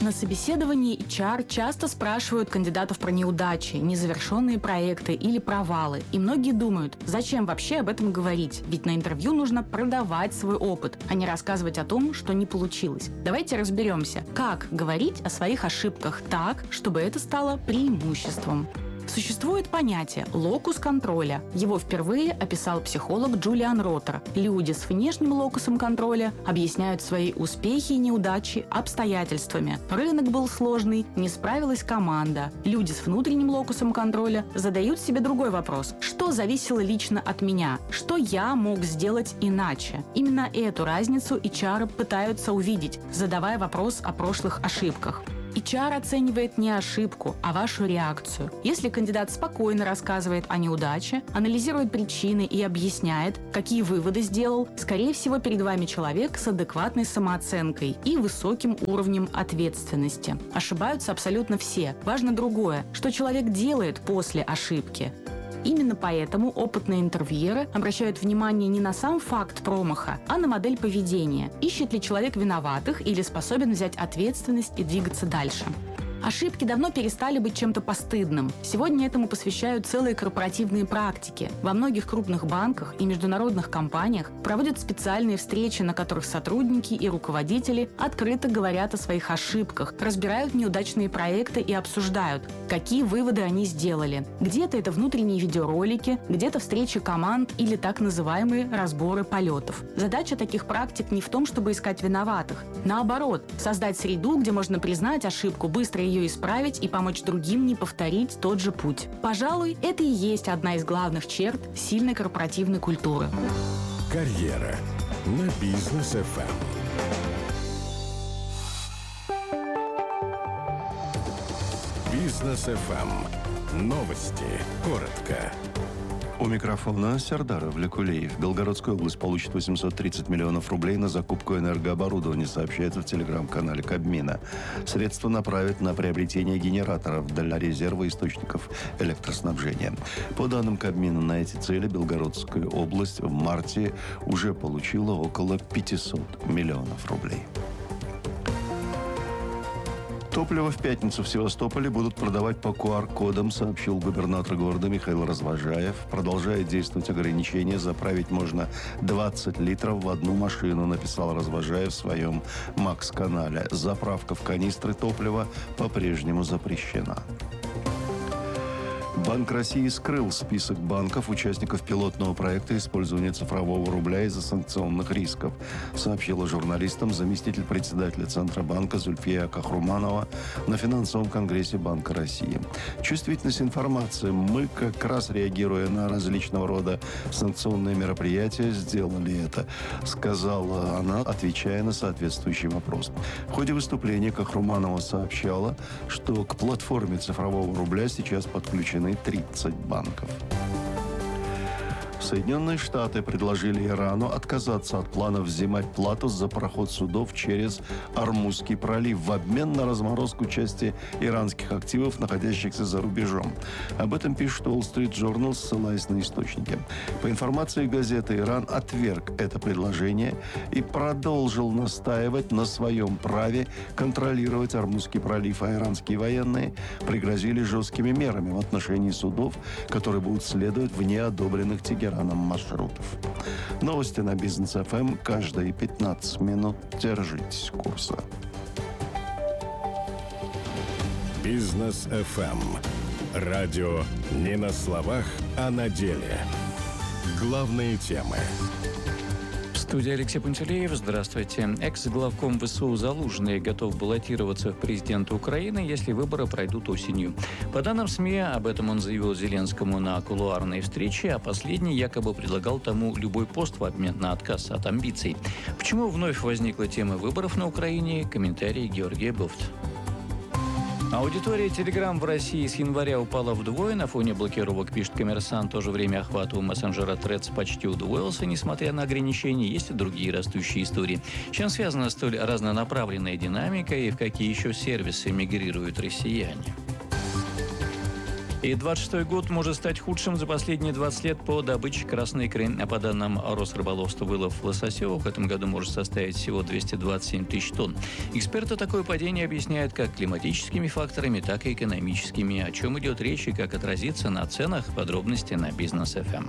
На собеседовании HR часто спрашивают кандидатов про неудачи, незавершенные проекты или провалы. И многие думают, зачем вообще об этом говорить? Ведь на интервью нужно продавать свой опыт, а не рассказывать о том, что не получилось. Давайте разберемся, как говорить о своих ошибках так, чтобы это стало преимуществом. Существует понятие «локус контроля». Его впервые описал психолог Джулиан Ротер. Люди с внешним локусом контроля объясняют свои успехи и неудачи обстоятельствами. Рынок был сложный, не справилась команда. Люди с внутренним локусом контроля задают себе другой вопрос. Что зависело лично от меня? Что я мог сделать иначе? Именно эту разницу HR пытаются увидеть, задавая вопрос о прошлых ошибках. HR оценивает не ошибку, а вашу реакцию. Если кандидат спокойно рассказывает о неудаче, анализирует причины и объясняет, какие выводы сделал, скорее всего, перед вами человек с адекватной самооценкой и высоким уровнем ответственности. Ошибаются абсолютно все. Важно другое, что человек делает после ошибки. Именно поэтому опытные интервьюеры обращают внимание не на сам факт промаха, а на модель поведения. Ищет ли человек виноватых или способен взять ответственность и двигаться дальше. Ошибки давно перестали быть чем-то постыдным. Сегодня этому посвящают целые корпоративные практики. Во многих крупных банках и международных компаниях проводят специальные встречи, на которых сотрудники и руководители открыто говорят о своих ошибках, разбирают неудачные проекты и обсуждают, какие выводы они сделали. Где-то это внутренние видеоролики, где-то встречи команд или так называемые разборы полетов. Задача таких практик не в том, чтобы искать виноватых. Наоборот, создать среду, где можно признать ошибку, быстро ее исправить и помочь другим не повторить тот же путь. Пожалуй, это и есть одна из главных черт сильной корпоративной культуры. Карьера на Бизнес ФМ. Бизнес ФМ. Новости. Коротко. У микрофона Сердар Влекулеев. Белгородская область получит 830 миллионов рублей на закупку энергооборудования, сообщается в телеграм-канале Кабмина. Средства направят на приобретение генераторов для резерва источников электроснабжения. По данным Кабмина, на эти цели Белгородская область в марте уже получила около 500 миллионов рублей. Топливо в пятницу в Севастополе будут продавать по QR-кодам, сообщил губернатор города Михаил Развожаев. Продолжает действовать ограничение. Заправить можно 20 литров в одну машину, написал Развожаев в своем Макс-канале. Заправка в канистры топлива по-прежнему запрещена. Банк России скрыл список банков, участников пилотного проекта использования цифрового рубля из-за санкционных рисков, сообщила журналистам заместитель председателя Центробанка Зульфия Кахруманова на финансовом конгрессе Банка России. Чувствительность информации. Мы, как раз реагируя на различного рода санкционные мероприятия, сделали это, сказала она, отвечая на соответствующий вопрос. В ходе выступления Кахруманова сообщала, что к платформе цифрового рубля сейчас подключены 30 банков. Соединенные Штаты предложили Ирану отказаться от плана взимать плату за проход судов через Ормузский пролив в обмен на разморозку части иранских активов, находящихся за рубежом. Об этом пишет Wall Street Journal, ссылаясь на источники. По информации газеты, Иран отверг это предложение и продолжил настаивать на своем праве контролировать Ормузский пролив, а иранские военные пригрозили жесткими мерами в отношении судов, которые будут следовать в неодобренных Тегераном маршрутов. Новости на Бизнес ФМ каждые 15 минут. Держитесь курса. Бизнес ФМ. Радио не на словах, а на деле. Главные темы. В студии Алексей Пантелеев. Здравствуйте. Экс-главком ВСУ Залужный готов баллотироваться в президенты Украины, если выборы пройдут осенью. По данным СМИ, об этом он заявил Зеленскому на кулуарной встрече, а последний якобы предлагал тому любой пост в обмен на отказ от амбиций. Почему вновь возникла тема выборов на Украине? Комментарий Георгия Буфт. Аудитория Telegram в России с января упала вдвое на фоне блокировок, пишет «Коммерсант». В то же время охват у мессенджера Threads почти удвоился, несмотря на ограничения. Есть и другие растущие истории. С чем связана столь разнонаправленная динамика и в какие еще сервисы мигрируют россияне? И 26-й год может стать худшим за последние 20 лет по добыче красной икры. А по данным Росрыболовства, вылов лососевых в этом году может составить всего 227 тысяч тонн. Эксперты такое падение объясняют как климатическими факторами, так и экономическими. О чем идет речь и как отразится на ценах, подробности на Бизнес ФМ.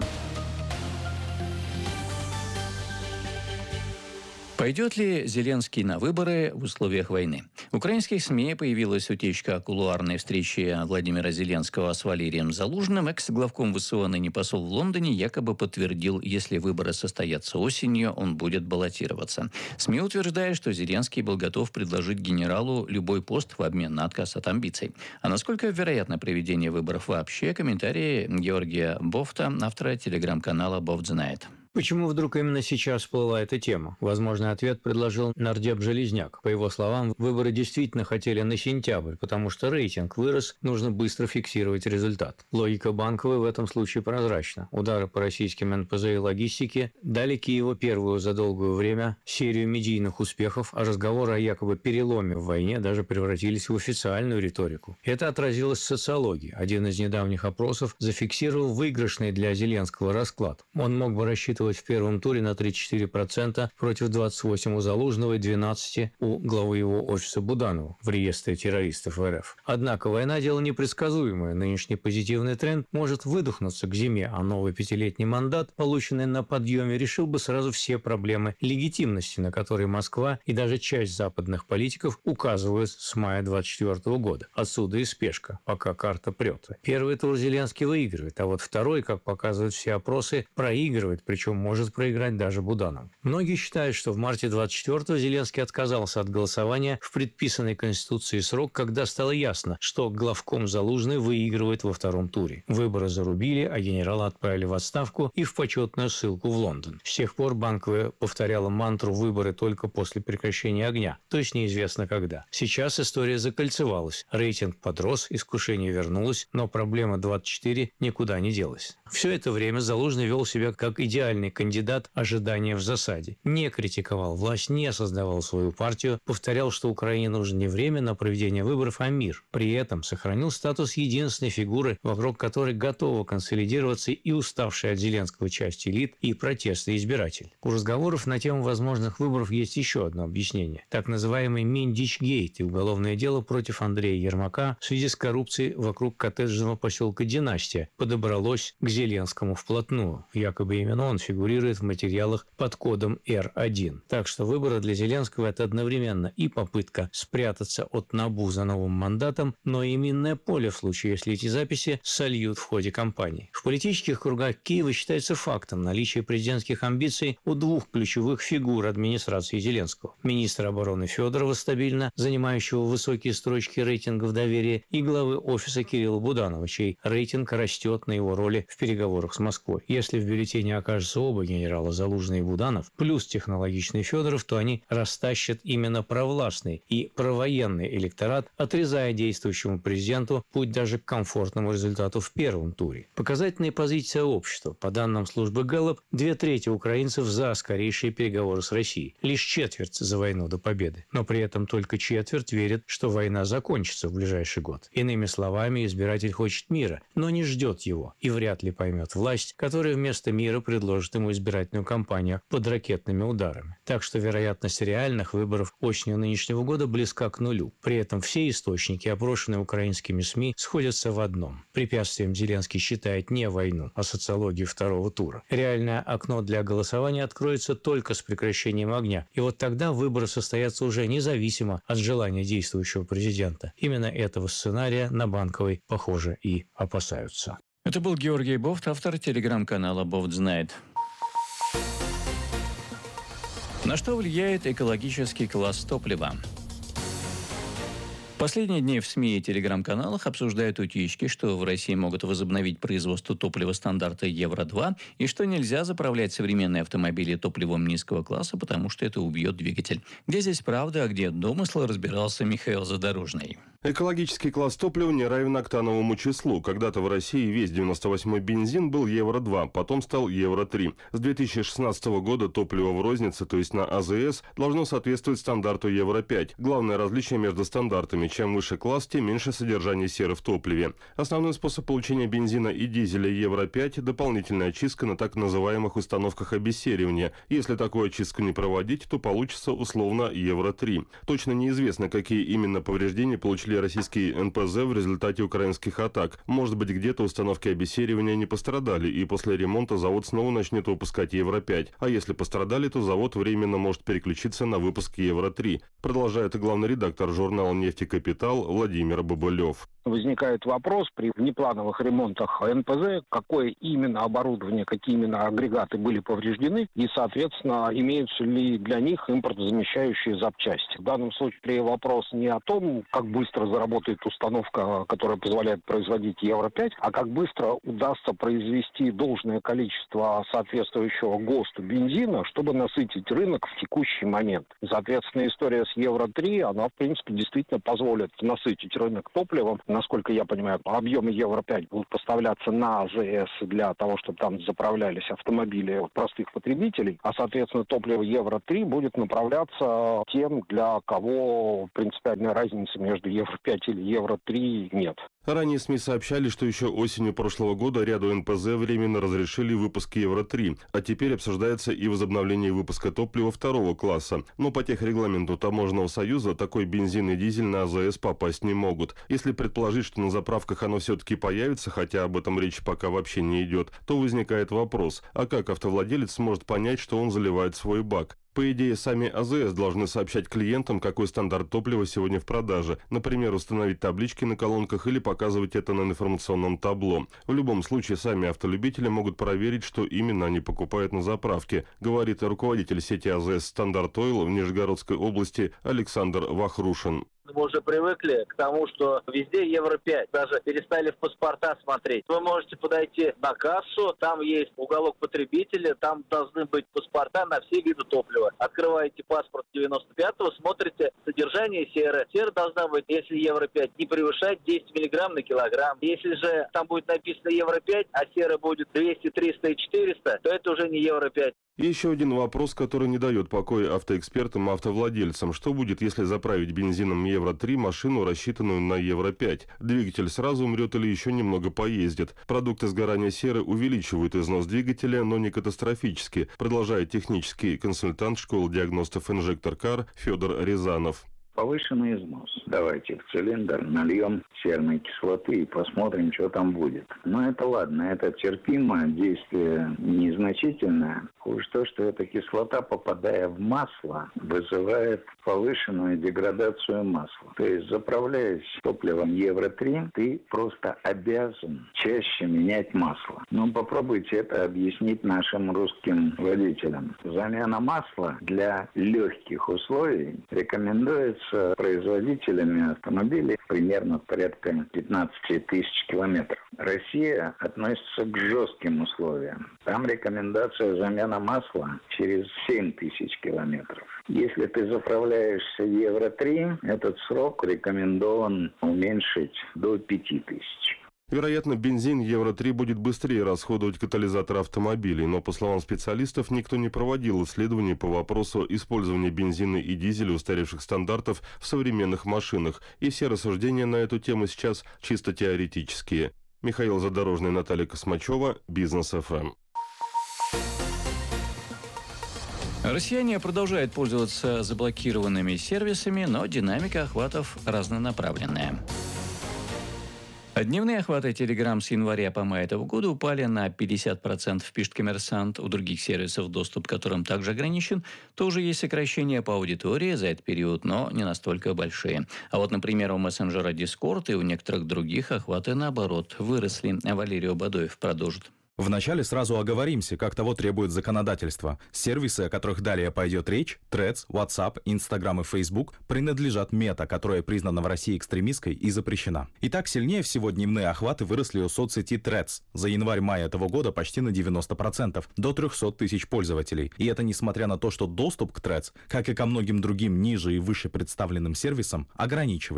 Пойдет ли Зеленский на выборы в условиях войны? В украинских СМИ появилась утечка о кулуарной встрече Владимира Зеленского с Валерием Залужным. Экс-главком ВСУ, ныне посол в Лондоне, якобы подтвердил, если выборы состоятся осенью, он будет баллотироваться. СМИ утверждают, что Зеленский был готов предложить генералу любой пост в обмен на отказ от амбиций. А насколько вероятно проведение выборов вообще? Комментарии Георгия Бофта, автора телеграм-канала «Бофт знает». Почему вдруг именно сейчас всплыла эта тема? Возможный ответ предложил нардеп Железняк. По его словам, выборы действительно хотели на сентябрь, потому что рейтинг вырос, нужно быстро фиксировать результат. Логика Банковой в этом случае прозрачна. Удары по российским НПЗ и логистике дали Киеву первую за долгое время серию медийных успехов, а разговоры о якобы переломе в войне даже превратились в официальную риторику. Это отразилось в социологии. Один из недавних опросов зафиксировал выигрышный для Зеленского расклад. Он мог бы рассчитывать в первом туре на 34% против 28% у Залужного и 12% у главы его офиса Буданова в реестре террористов РФ. Однако война – дело непредсказуемое. Нынешний позитивный тренд может выдохнуться к зиме, а новый пятилетний мандат, полученный на подъеме, решил бы сразу все проблемы легитимности, на которые Москва и даже часть западных политиков указывают с мая 2024 года. Отсюда и спешка, пока карта прет. Первый тур Зеленский выигрывает, а вот второй, как показывают все опросы, проигрывает, причем может проиграть даже Буданов. Многие считают, что в марте 24-го Зеленский отказался от голосования в предписанный Конституцией срок, когда стало ясно, что главком Залужный выигрывает во втором туре. Выборы зарубили, а генерала отправили в отставку и в почетную ссылку в Лондон. С тех пор Банковая повторяла мантру «выборы только после прекращения огня», то есть неизвестно когда. Сейчас история закольцевалась, рейтинг подрос, искушение вернулось, но проблема 24 никуда не делась. Все это время Залужный вел себя как идеальный кандидат ожидания в засаде. Не критиковал власть, не создавал свою партию, повторял, что Украине нужно не время на проведение выборов, а мир. При этом сохранил статус единственной фигуры, вокруг которой готова консолидироваться и уставшая от Зеленского часть элит, и протестный избиратель. У разговоров на тему возможных выборов есть еще одно объяснение. Так называемый Миндичгейт и уголовное дело против Андрея Ермака в связи с коррупцией вокруг коттеджного поселка «Династия» подобралось к Зеленскому вплотную. Якобы именно он фигурирует в материалах под кодом R1. Так что выборы для Зеленского – это одновременно и попытка спрятаться от НАБУ за новым мандатом, но и минное поле в случае, если эти записи сольют в ходе кампании. В политических кругах Киева считается фактом наличия президентских амбиций у двух ключевых фигур администрации Зеленского. Министра обороны Федорова, стабильно занимающего высокие строчки рейтингов доверия, и главы офиса Кирилла Буданова, чей рейтинг растет на его роли в переговорах с Москвой. Если в бюллетене окажется оба генерала Залужный и Буданов, плюс технологичный Федоров, то они растащат именно провластный и провоенный электорат, отрезая действующему президенту путь даже к комфортному результату в первом туре. Показательная позиция общества. По данным службы Гэллоп, 2/3 украинцев за скорейшие переговоры с Россией. Лишь четверть за войну до победы. Но при этом только четверть верит, что война закончится в ближайший год. Иными словами, избиратель хочет мира, но не ждет его и вряд ли поймет власть, которая вместо мира предложит ему избирательную кампанию под ракетными ударами. Так что вероятность реальных выборов осенью нынешнего года близка к нулю. При этом все источники, опрошенные украинскими СМИ, сходятся в одном. Препятствием Зеленский считает не войну, а социологию второго тура. Реальное окно для голосования откроется только с прекращением огня. И вот тогда выборы состоятся уже независимо от желания действующего президента. Именно этого сценария на Банковой, похоже, и опасаются. Это был Георгий Бофт, автор телеграм-канала «Бофт знает». На что влияет экологический класс топлива? В последние дни в СМИ и телеграм-каналах обсуждают утечки, что в России могут возобновить производство топлива стандарта Евро-2 и что нельзя заправлять современные автомобили топливом низкого класса, потому что это убьет двигатель. Где здесь правда, а где домыслы, разбирался Михаил Задорожный. Экологический класс топлива не равен октановому числу. Когда-то в России весь 98-й бензин был Евро-2, потом стал Евро-3. С 2016 года топливо в рознице, то есть на АЗС, должно соответствовать стандарту Евро-5. Главное различие между стандартами: чем выше класс, тем меньше содержание серы в топливе. Основной способ получения бензина и дизеля Евро-5 – дополнительная очистка на так называемых установках обессеривания. Если такую очистку не проводить, то получится условно Евро-3. Точно неизвестно, какие именно повреждения получили российские НПЗ в результате украинских атак. Может быть, где-то установки обессеривания не пострадали, и после ремонта завод снова начнет выпускать Евро-5. А если пострадали, то завод временно может переключиться на выпуск Евро-3. Продолжает главный редактор журнала «Нефтекапитал» Владимир Бабылев. Возникает вопрос при внеплановых ремонтах НПЗ, какое именно оборудование, какие именно агрегаты были повреждены и, соответственно, имеются ли для них импортозамещающие запчасти. В данном случае вопрос не о том, как быстро заработает установка, которая позволяет производить Евро-5, а как быстро удастся произвести должное количество соответствующего ГОСТу бензина, чтобы насытить рынок в текущий момент. Соответственно, история с Евро-3, она, в принципе, действительно позволит насытить рынок топливом. Насколько я понимаю, объемы Евро-5 будут поставляться на АЗС для того, чтобы там заправлялись автомобили простых потребителей, а, соответственно, топливо Евро-3 будет направляться тем, для кого принципиальной разницы между Евро-5 или Евро-3 нет. Ранее СМИ сообщали, что еще осенью прошлого года ряду НПЗ временно разрешили выпуск Евро-3, а теперь обсуждается и возобновление выпуска топлива второго класса. Но по техрегламенту Таможенного союза такой бензин и дизель на АЗС попасть не могут. Если предположить, что на заправках оно все-таки появится, хотя об этом речи пока вообще не идет, то возникает вопрос: а как автовладелец сможет понять, что он заливает свой бак? По идее, сами АЗС должны сообщать клиентам, какой стандарт топлива сегодня в продаже. Например, установить таблички на колонках или показывать это на информационном табло. В любом случае, сами автолюбители могут проверить, что именно они покупают на заправке, говорит руководитель сети АЗС «Стандарт Ойл» в Нижегородской области Александр Вахрушин. Мы уже привыкли к тому, что везде Евро-5. Даже перестали в паспорта смотреть. Вы можете подойти на кассу, там есть уголок потребителя, там должны быть паспорта на все виды топлива. Открываете паспорт 95-го, смотрите содержание серы. Сера должна быть, если Евро-5, не превышать 10 мг на килограмм. Если же там будет написано Евро-5, а сера будет 200, 300 и 400, то это уже не Евро-5. Еще один вопрос, который не дает покоя автоэкспертам и автовладельцам. Что будет, если заправить бензином Евро-3 машину, рассчитанную на Евро-5? Двигатель сразу умрет или еще немного поездит? Продукты сгорания серы увеличивают износ двигателя, но не катастрофически, продолжает технический консультант школы диагностов «Инжектор-Кар» Федор Рязанов. Повышенный износ. Давайте в цилиндр нальем серной кислоты и посмотрим, что там будет. Но это ладно, это терпимо, действие незначительное. Хуже то, что эта кислота, попадая в масло, вызывает повышенную деградацию масла. То есть, заправляясь топливом Евро-3, ты просто обязан чаще менять масло. Но попробуйте это объяснить нашим русским водителям. Замена масла для легких условий рекомендуется производителями автомобилей примерно порядка 15 тысяч километров. Россия относится к жестким условиям. Там рекомендация замена масла через 7 тысяч километров. Если ты заправляешься Евро-3, этот срок рекомендован уменьшить до 5 тысяч. Вероятно, бензин Евро-3 будет быстрее расходовать катализатор автомобилей, но, по словам специалистов, никто не проводил исследований по вопросу использования бензина и дизеля устаревших стандартов в современных машинах, и все рассуждения на эту тему сейчас чисто теоретические. Михаил Задорожный, Наталья Космачева, Бизнес ФМ. Россияне продолжают пользоваться заблокированными сервисами, но динамика охватов разнонаправленная. Дневные охваты Telegram с января по май этого года упали на 50%, пишет «Коммерсант». У других сервисов, доступ к которым также ограничен, тоже есть сокращения по аудитории за этот период, но не настолько большие. А вот, например, у мессенджера Discord и у некоторых других охваты, наоборот, выросли. Валерий Обадоев продолжит. Вначале сразу оговоримся, как того требует законодательство. Сервисы, о которых далее пойдет речь, Threads, WhatsApp, Instagram и Facebook, принадлежат Мета, которая признана в России экстремистской и запрещена. Итак, сильнее всего дневные охваты выросли у соцсети Threads. За январь-май этого года почти на 90%, до 300 тысяч пользователей. И это несмотря на то, что доступ к Threads, как и ко многим другим ниже и выше представленным сервисам, ограничивается.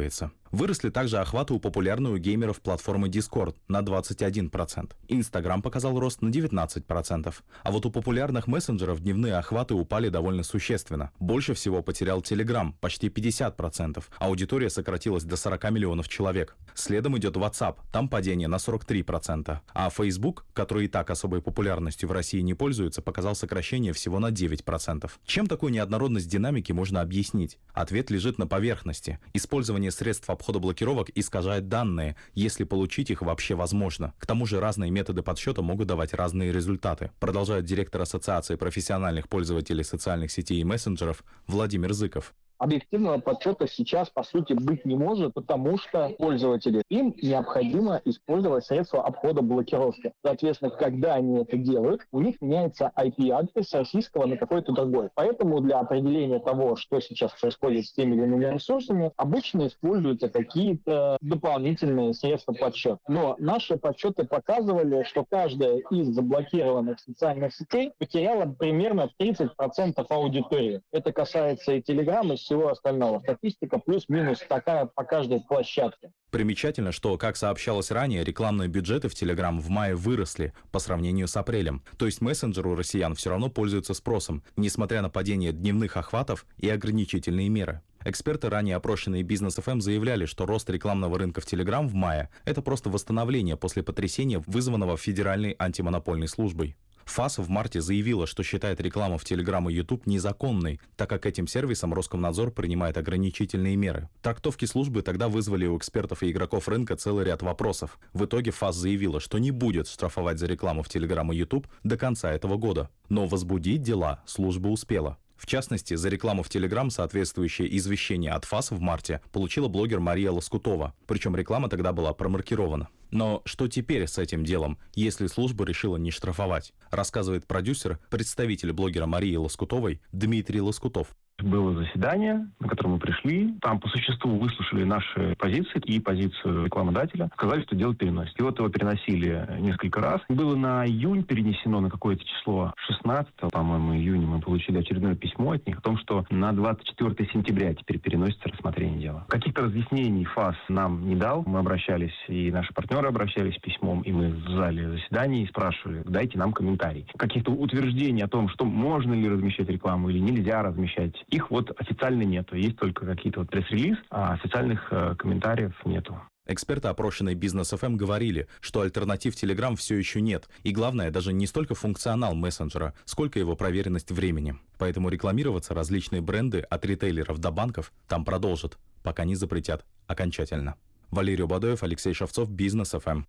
Выросли также охваты у популярной у геймеров платформы Discord на 21%. Instagram показал рост на 19%. А вот у популярных мессенджеров дневные охваты упали довольно существенно. Больше всего потерял Telegram – почти 50%. Аудитория сократилась до 40 миллионов человек. Следом идет WhatsApp, там падение на 43%. А Facebook, который и так особой популярностью в России не пользуется, показал сокращение всего на 9%. Чем такую неоднородность динамики можно объяснить? Ответ лежит на поверхности. Использование средств обхода блокировок искажает данные, если получить их вообще возможно. К тому же разные методы подсчета могут давать разные результаты, продолжает директор Ассоциации профессиональных пользователей социальных сетей и мессенджеров Владимир Зыков. Объективного подсчета сейчас, по сути, быть не может, потому что пользователи, им необходимо использовать средства обхода блокировки. Соответственно, когда они это делают, у них меняется IP-адрес российского на какой-то другой. Поэтому для определения того, что сейчас происходит с теми или иными ресурсами, обычно используются какие-то дополнительные средства подсчета. Но наши подсчеты показывали, что каждая из заблокированных социальных сетей потеряла примерно 30% аудитории. Это касается и Telegram, и всего остального. Статистика плюс-минус такая по каждой площадке. Примечательно, что, как сообщалось ранее, рекламные бюджеты в Telegram в мае выросли по сравнению с апрелем. То есть мессенджер у россиян все равно пользуется спросом, несмотря на падение дневных охватов и ограничительные меры. Эксперты, ранее опрошенные Business FM, заявляли, что рост рекламного рынка в Telegram в мае – это просто восстановление после потрясения, вызванного Федеральной антимонопольной службой. ФАС в марте заявила, что считает рекламу в Telegram и YouTube незаконной, так как этим сервисом Роскомнадзор принимает ограничительные меры. Трактовки службы тогда вызвали у экспертов и игроков рынка целый ряд вопросов. В итоге ФАС заявила, что не будет штрафовать за рекламу в Telegram и YouTube до конца этого года. Но возбудить дела служба успела. В частности, за рекламу в Telegram соответствующее извещение от ФАС в марте получила блогер Мария Лоскутова. Причем реклама тогда была промаркирована. Но что теперь с этим делом, если служба решила не штрафовать? Рассказывает продюсер, представитель блогера Марии Лоскутовой Дмитрий Лоскутов. Было заседание, на которое мы пришли. Там по существу выслушали наши позиции и позицию рекламодателя. Сказали, что дело переносит. И вот его переносили несколько раз. Было на июнь перенесено на какое-то число. 16, по-моему, июня мы получили очередное письмо от них о том, что на 24 сентября теперь переносится рассмотрение дела. Каких-то разъяснений ФАС нам не дал. Мы обращались, и наши партнеры обращались письмом, и мы в зале заседаний и спрашивали, дайте нам комментарий. Каких-то утверждений о том, что можно ли размещать рекламу или нельзя размещать, их вот официально нету. Есть только какие-то вот пресс-релиз, а официальных комментариев нету. Эксперты, опрошенные Business FM, говорили, что альтернатив Telegram все еще нет. И главное, даже не столько функционал мессенджера, сколько его проверенность временем. Поэтому рекламироваться различные бренды от ритейлеров до банков там продолжат, пока не запретят окончательно. Валерий Бадоев, Алексей Шевцов, Business FM.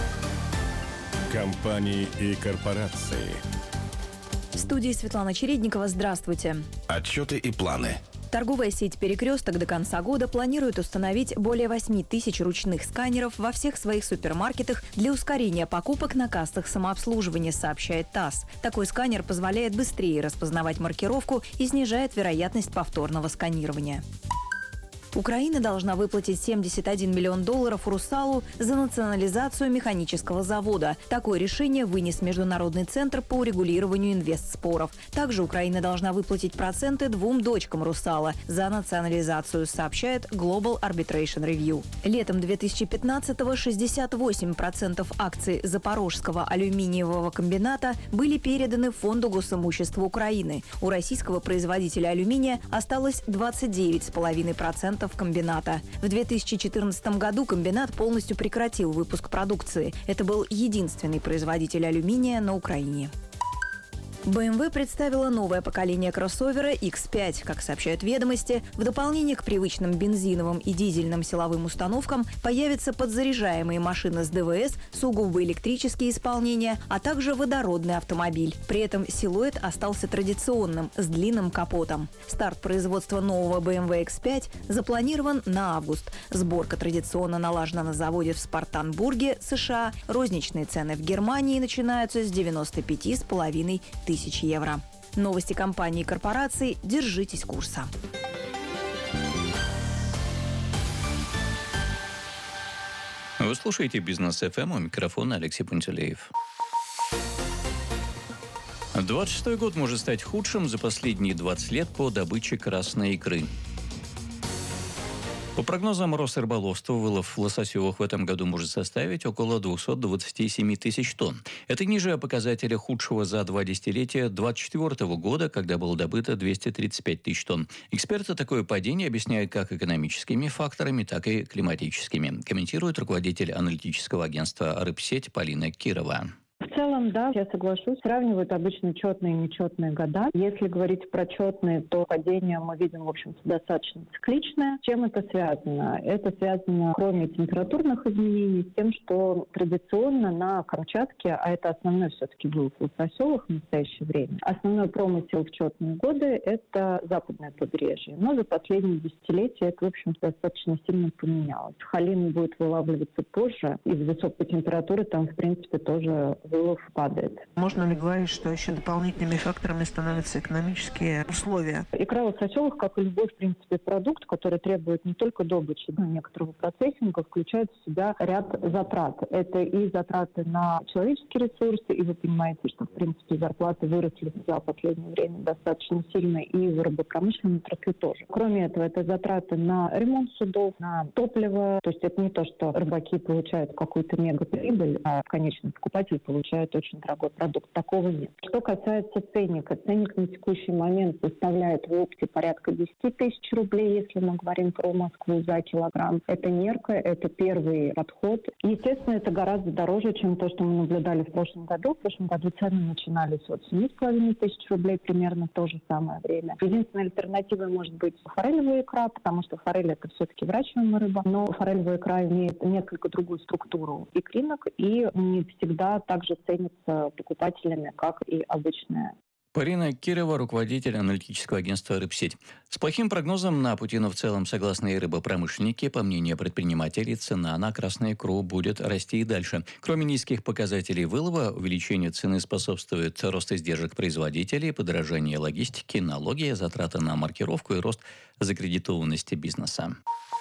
Компании и корпорации. В студии Светлана Чередникова. Здравствуйте. Отчеты и планы. Торговая сеть «Перекресток» до конца года планирует установить более 8 тысяч ручных сканеров во всех своих супермаркетах для ускорения покупок на кассах самообслуживания, сообщает ТАСС. Такой сканер позволяет быстрее распознавать маркировку и снижает вероятность повторного сканирования. Украина должна выплатить $71 миллион «Русалу» за национализацию механического завода. Такое решение вынес Международный центр по урегулированию инвестспоров. Также Украина должна выплатить проценты 2 дочкам «Русала» за национализацию, сообщает Global Arbitration Review. Летом 2015-го 68% акций Запорожского алюминиевого комбината были переданы Фонду госимущества Украины. У российского производителя алюминия осталось 29,5% комбината. В 2014 году комбинат полностью прекратил выпуск продукции. Это был единственный производитель алюминия на Украине. BMW представила новое поколение кроссовера X5. Как сообщают «Ведомости», в дополнение к привычным бензиновым и дизельным силовым установкам появятся подзаряжаемые машины с ДВС, сугубо электрические исполнения, а также водородный автомобиль. При этом силуэт остался традиционным, с длинным капотом. Старт производства нового BMW X5 запланирован на август. Сборка традиционно налажена на заводе в Спартанбурге, США. Розничные цены в Германии начинаются с 95,5 тысяч евро. Новости компаний и корпораций. Держитесь курса. Вы слушаете Business FM, у микрофона Алексей Пантелеев. 26-й год может стать худшим за последние 20 лет по добыче красной икры. По прогнозам Росрыболовства, вылов лососевых в этом году может составить около 227 тысяч тонн. Это ниже показателя худшего за 2 десятилетия 2024 года, когда было добыто 235 тысяч тонн. Эксперты такое падение объясняют как экономическими факторами, так и климатическими, комментирует руководитель аналитического агентства «Рыбсеть» Полина Кирова. В целом, да, я соглашусь. Сравнивают обычно четные и нечетные года. Если говорить про четные, то падение мы видим, в общем-то, достаточно цикличное. С чем это связано? Это связано, кроме температурных изменений, с тем, что традиционно на Камчатке, а это основной все-таки вылов лососевых в настоящее время, основной промысел в четные годы – это западное побережье. Но за последние десятилетия это, в общем-то, достаточно сильно поменялось. Халин будет вылавливаться позже. Из-за высокой температуры там, в принципе, тоже вылов падает. Можно ли говорить, что еще дополнительными факторами становятся экономические условия? Икра лососевых, как и любой, в принципе, продукт, который требует не только добычи, но и некоторого процессинга, включает в себя ряд затрат. Это и затраты на человеческие ресурсы, и вы понимаете, что, в принципе, зарплаты выросли за последнее время достаточно сильно, и в рыбопромышленной отрасли тоже. Кроме этого, это затраты на ремонт судов, на топливо. То есть это не то, что рыбаки получают какую-то мегаприбыль, а конечный покупатель получает очень дорогой продукт. Такого нет. Что касается ценника. Ценник на текущий момент составляет в опте порядка 10 тысяч рублей, если мы говорим про Москву за килограмм. Это мерка, это первый подход. Естественно, это гораздо дороже, чем то, что мы наблюдали в прошлом году. В прошлом году цены начинались от 7,5 тысяч рублей примерно в то же самое время. Единственной альтернативой может быть форелевая икра, потому что форель это все-таки выращиваемая рыба, но форелевая икра имеет несколько другую структуру икринок и не всегда также ценится покупателями, как и обычная. Полина Кирова, руководитель аналитического агентства «Рыбсеть». С плохим прогнозом на пути, но в целом, согласно и рыбопромышленники, по мнению предпринимателей, цена на красную икру будет расти и дальше. Кроме низких показателей вылова, увеличению цены способствует рост издержек производителей, подорожание логистики, налоги, затраты на маркировку и рост закредитованности бизнеса.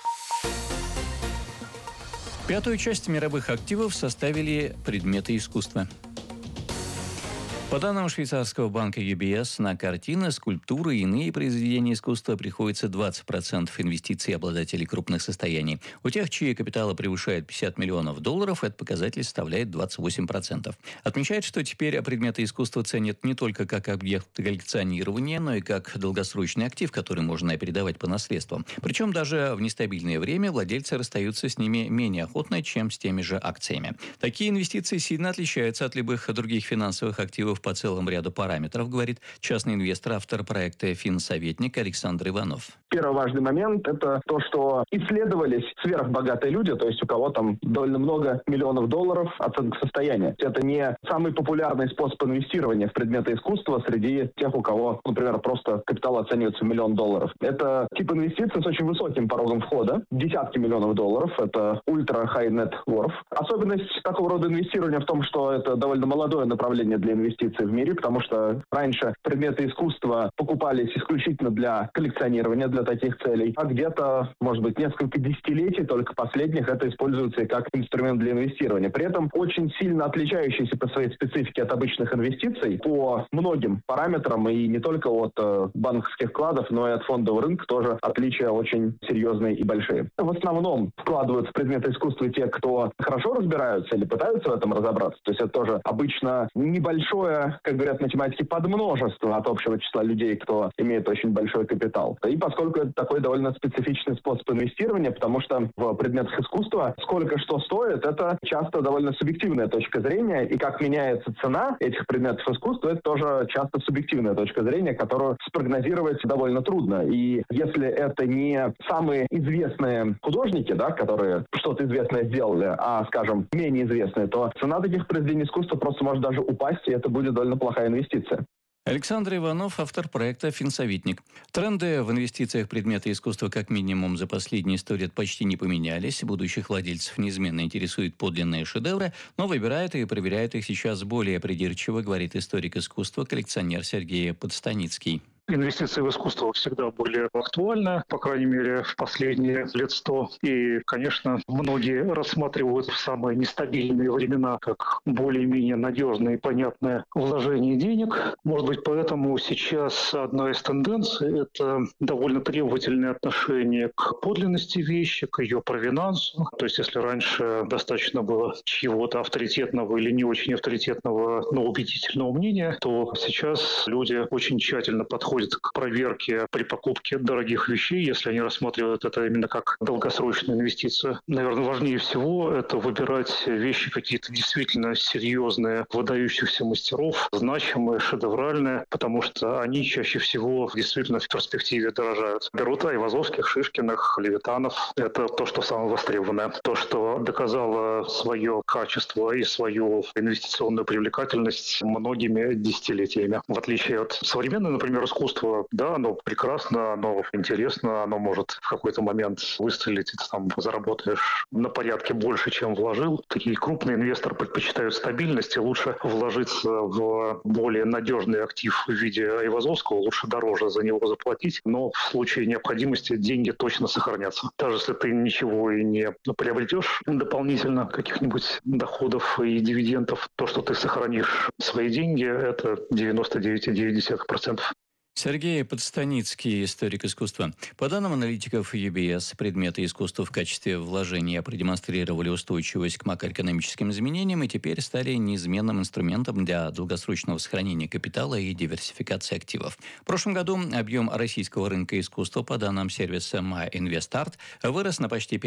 Пятую часть мировых активов составили предметы искусства. По данным швейцарского банка UBS, на картины, скульптуры и иные произведения искусства приходится 20% инвестиций обладателей крупных состояний. У тех, чьи капиталы превышают $50 миллионов, этот показатель составляет 28%. Отмечает, что теперь предметы искусства ценят не только как объект коллекционирования, но и как долгосрочный актив, который можно передавать по наследству. Причем даже в нестабильное время владельцы расстаются с ними менее охотно, чем с теми же акциями. Такие инвестиции сильно отличаются от любых других финансовых активов по целому ряду параметров, говорит частный инвестор, автор проекта «Финсоветник» Александр Иванов. Первый важный момент – это то, что исследовались сверхбогатые люди, то есть у кого там довольно много миллионов долларов оценка состояния. Это не самый популярный способ инвестирования в предметы искусства среди тех, у кого, например, просто капитал оценивается в $1 миллион. Это тип инвестиций с очень высоким порогом входа, десятки миллионов долларов, это ультра-high net worth. Особенность такого рода инвестирования в том, что это довольно молодое направление для инвестиций в мире, потому что раньше предметы искусства покупались исключительно для коллекционирования, для таких целей, а где-то, может быть, несколько десятилетий, только последних, это используется как инструмент для инвестирования. При этом очень сильно отличающийся по своей специфике от обычных инвестиций по многим параметрам, и не только от банковских вкладов, но и от фондового рынка тоже отличия очень серьезные и большие. В основном вкладываются в предметы искусства те, кто хорошо разбираются или пытаются в этом разобраться. То есть это тоже обычно небольшое, как говорят математики, подмножество от общего числа людей, кто имеет очень большой капитал. И поскольку это такой довольно специфичный способ инвестирования, потому что в предметах искусства сколько что стоит, это часто довольно субъективная точка зрения, и как меняется цена этих предметов искусства, это тоже часто субъективная точка зрения, которую спрогнозировать довольно трудно. И если это не самые известные художники, да, которые что-то известное сделали, а, скажем, менее известные, то цена таких произведений искусства просто может даже упасть, и это будет довольно плохая инвестиция. Александр Иванов, автор проекта «Финсоветник». Тренды в инвестициях в предметы искусства как минимум за последние 100 лет почти не поменялись. Будущих владельцев неизменно интересуют подлинные шедевры, но выбирают и проверяют их сейчас более придирчиво, говорит историк искусства, коллекционер Сергей Подстаницкий. инвестиции в искусство всегда были актуальны, по крайней мере, в последние лет 100. И, конечно, многие рассматривают в самые нестабильные времена как более-менее надежное и понятное вложение денег. Может быть, поэтому сейчас одна из тенденций – это довольно требовательное отношение к подлинности вещи, к ее провинансу. То есть, если раньше достаточно было чьего-то авторитетного или не очень авторитетного, но убедительного мнения, то сейчас люди очень тщательно подходят к проверке при покупке дорогих вещей, если они рассматривают это именно как долгосрочную инвестицию. Наверное, важнее всего это выбирать вещи какие-то действительно серьезные, выдающихся мастеров, значимые, шедевральные, потому что они чаще всего действительно в перспективе дорожают. Берут Айвазовских, Шишкиных, Левитанов. Это то, что самое востребованное. То, что доказало свое качество и свою инвестиционную привлекательность многими десятилетиями. В отличие от современного, например, искусства, да, оно прекрасно, оно интересно, оно может в какой-то момент выстрелить, и ты там заработаешь на порядке больше, чем вложил. Такие крупные инвесторы предпочитают стабильность, и лучше вложиться в более надежный актив в виде Айвазовского, лучше дороже за него заплатить, но в случае необходимости деньги точно сохранятся. Даже если ты ничего и не приобретешь дополнительно, каких-нибудь доходов и дивидендов, то, что ты сохранишь свои деньги, это 99,9%. Сергей Подстаницкий, историк искусства. По данным аналитиков UBS, предметы искусства в качестве вложения продемонстрировали устойчивость к макроэкономическим изменениям и теперь стали неизменным инструментом для долгосрочного сохранения капитала и диверсификации активов. В прошлом году объем российского рынка искусства, по данным сервиса MyInvestArt, вырос на почти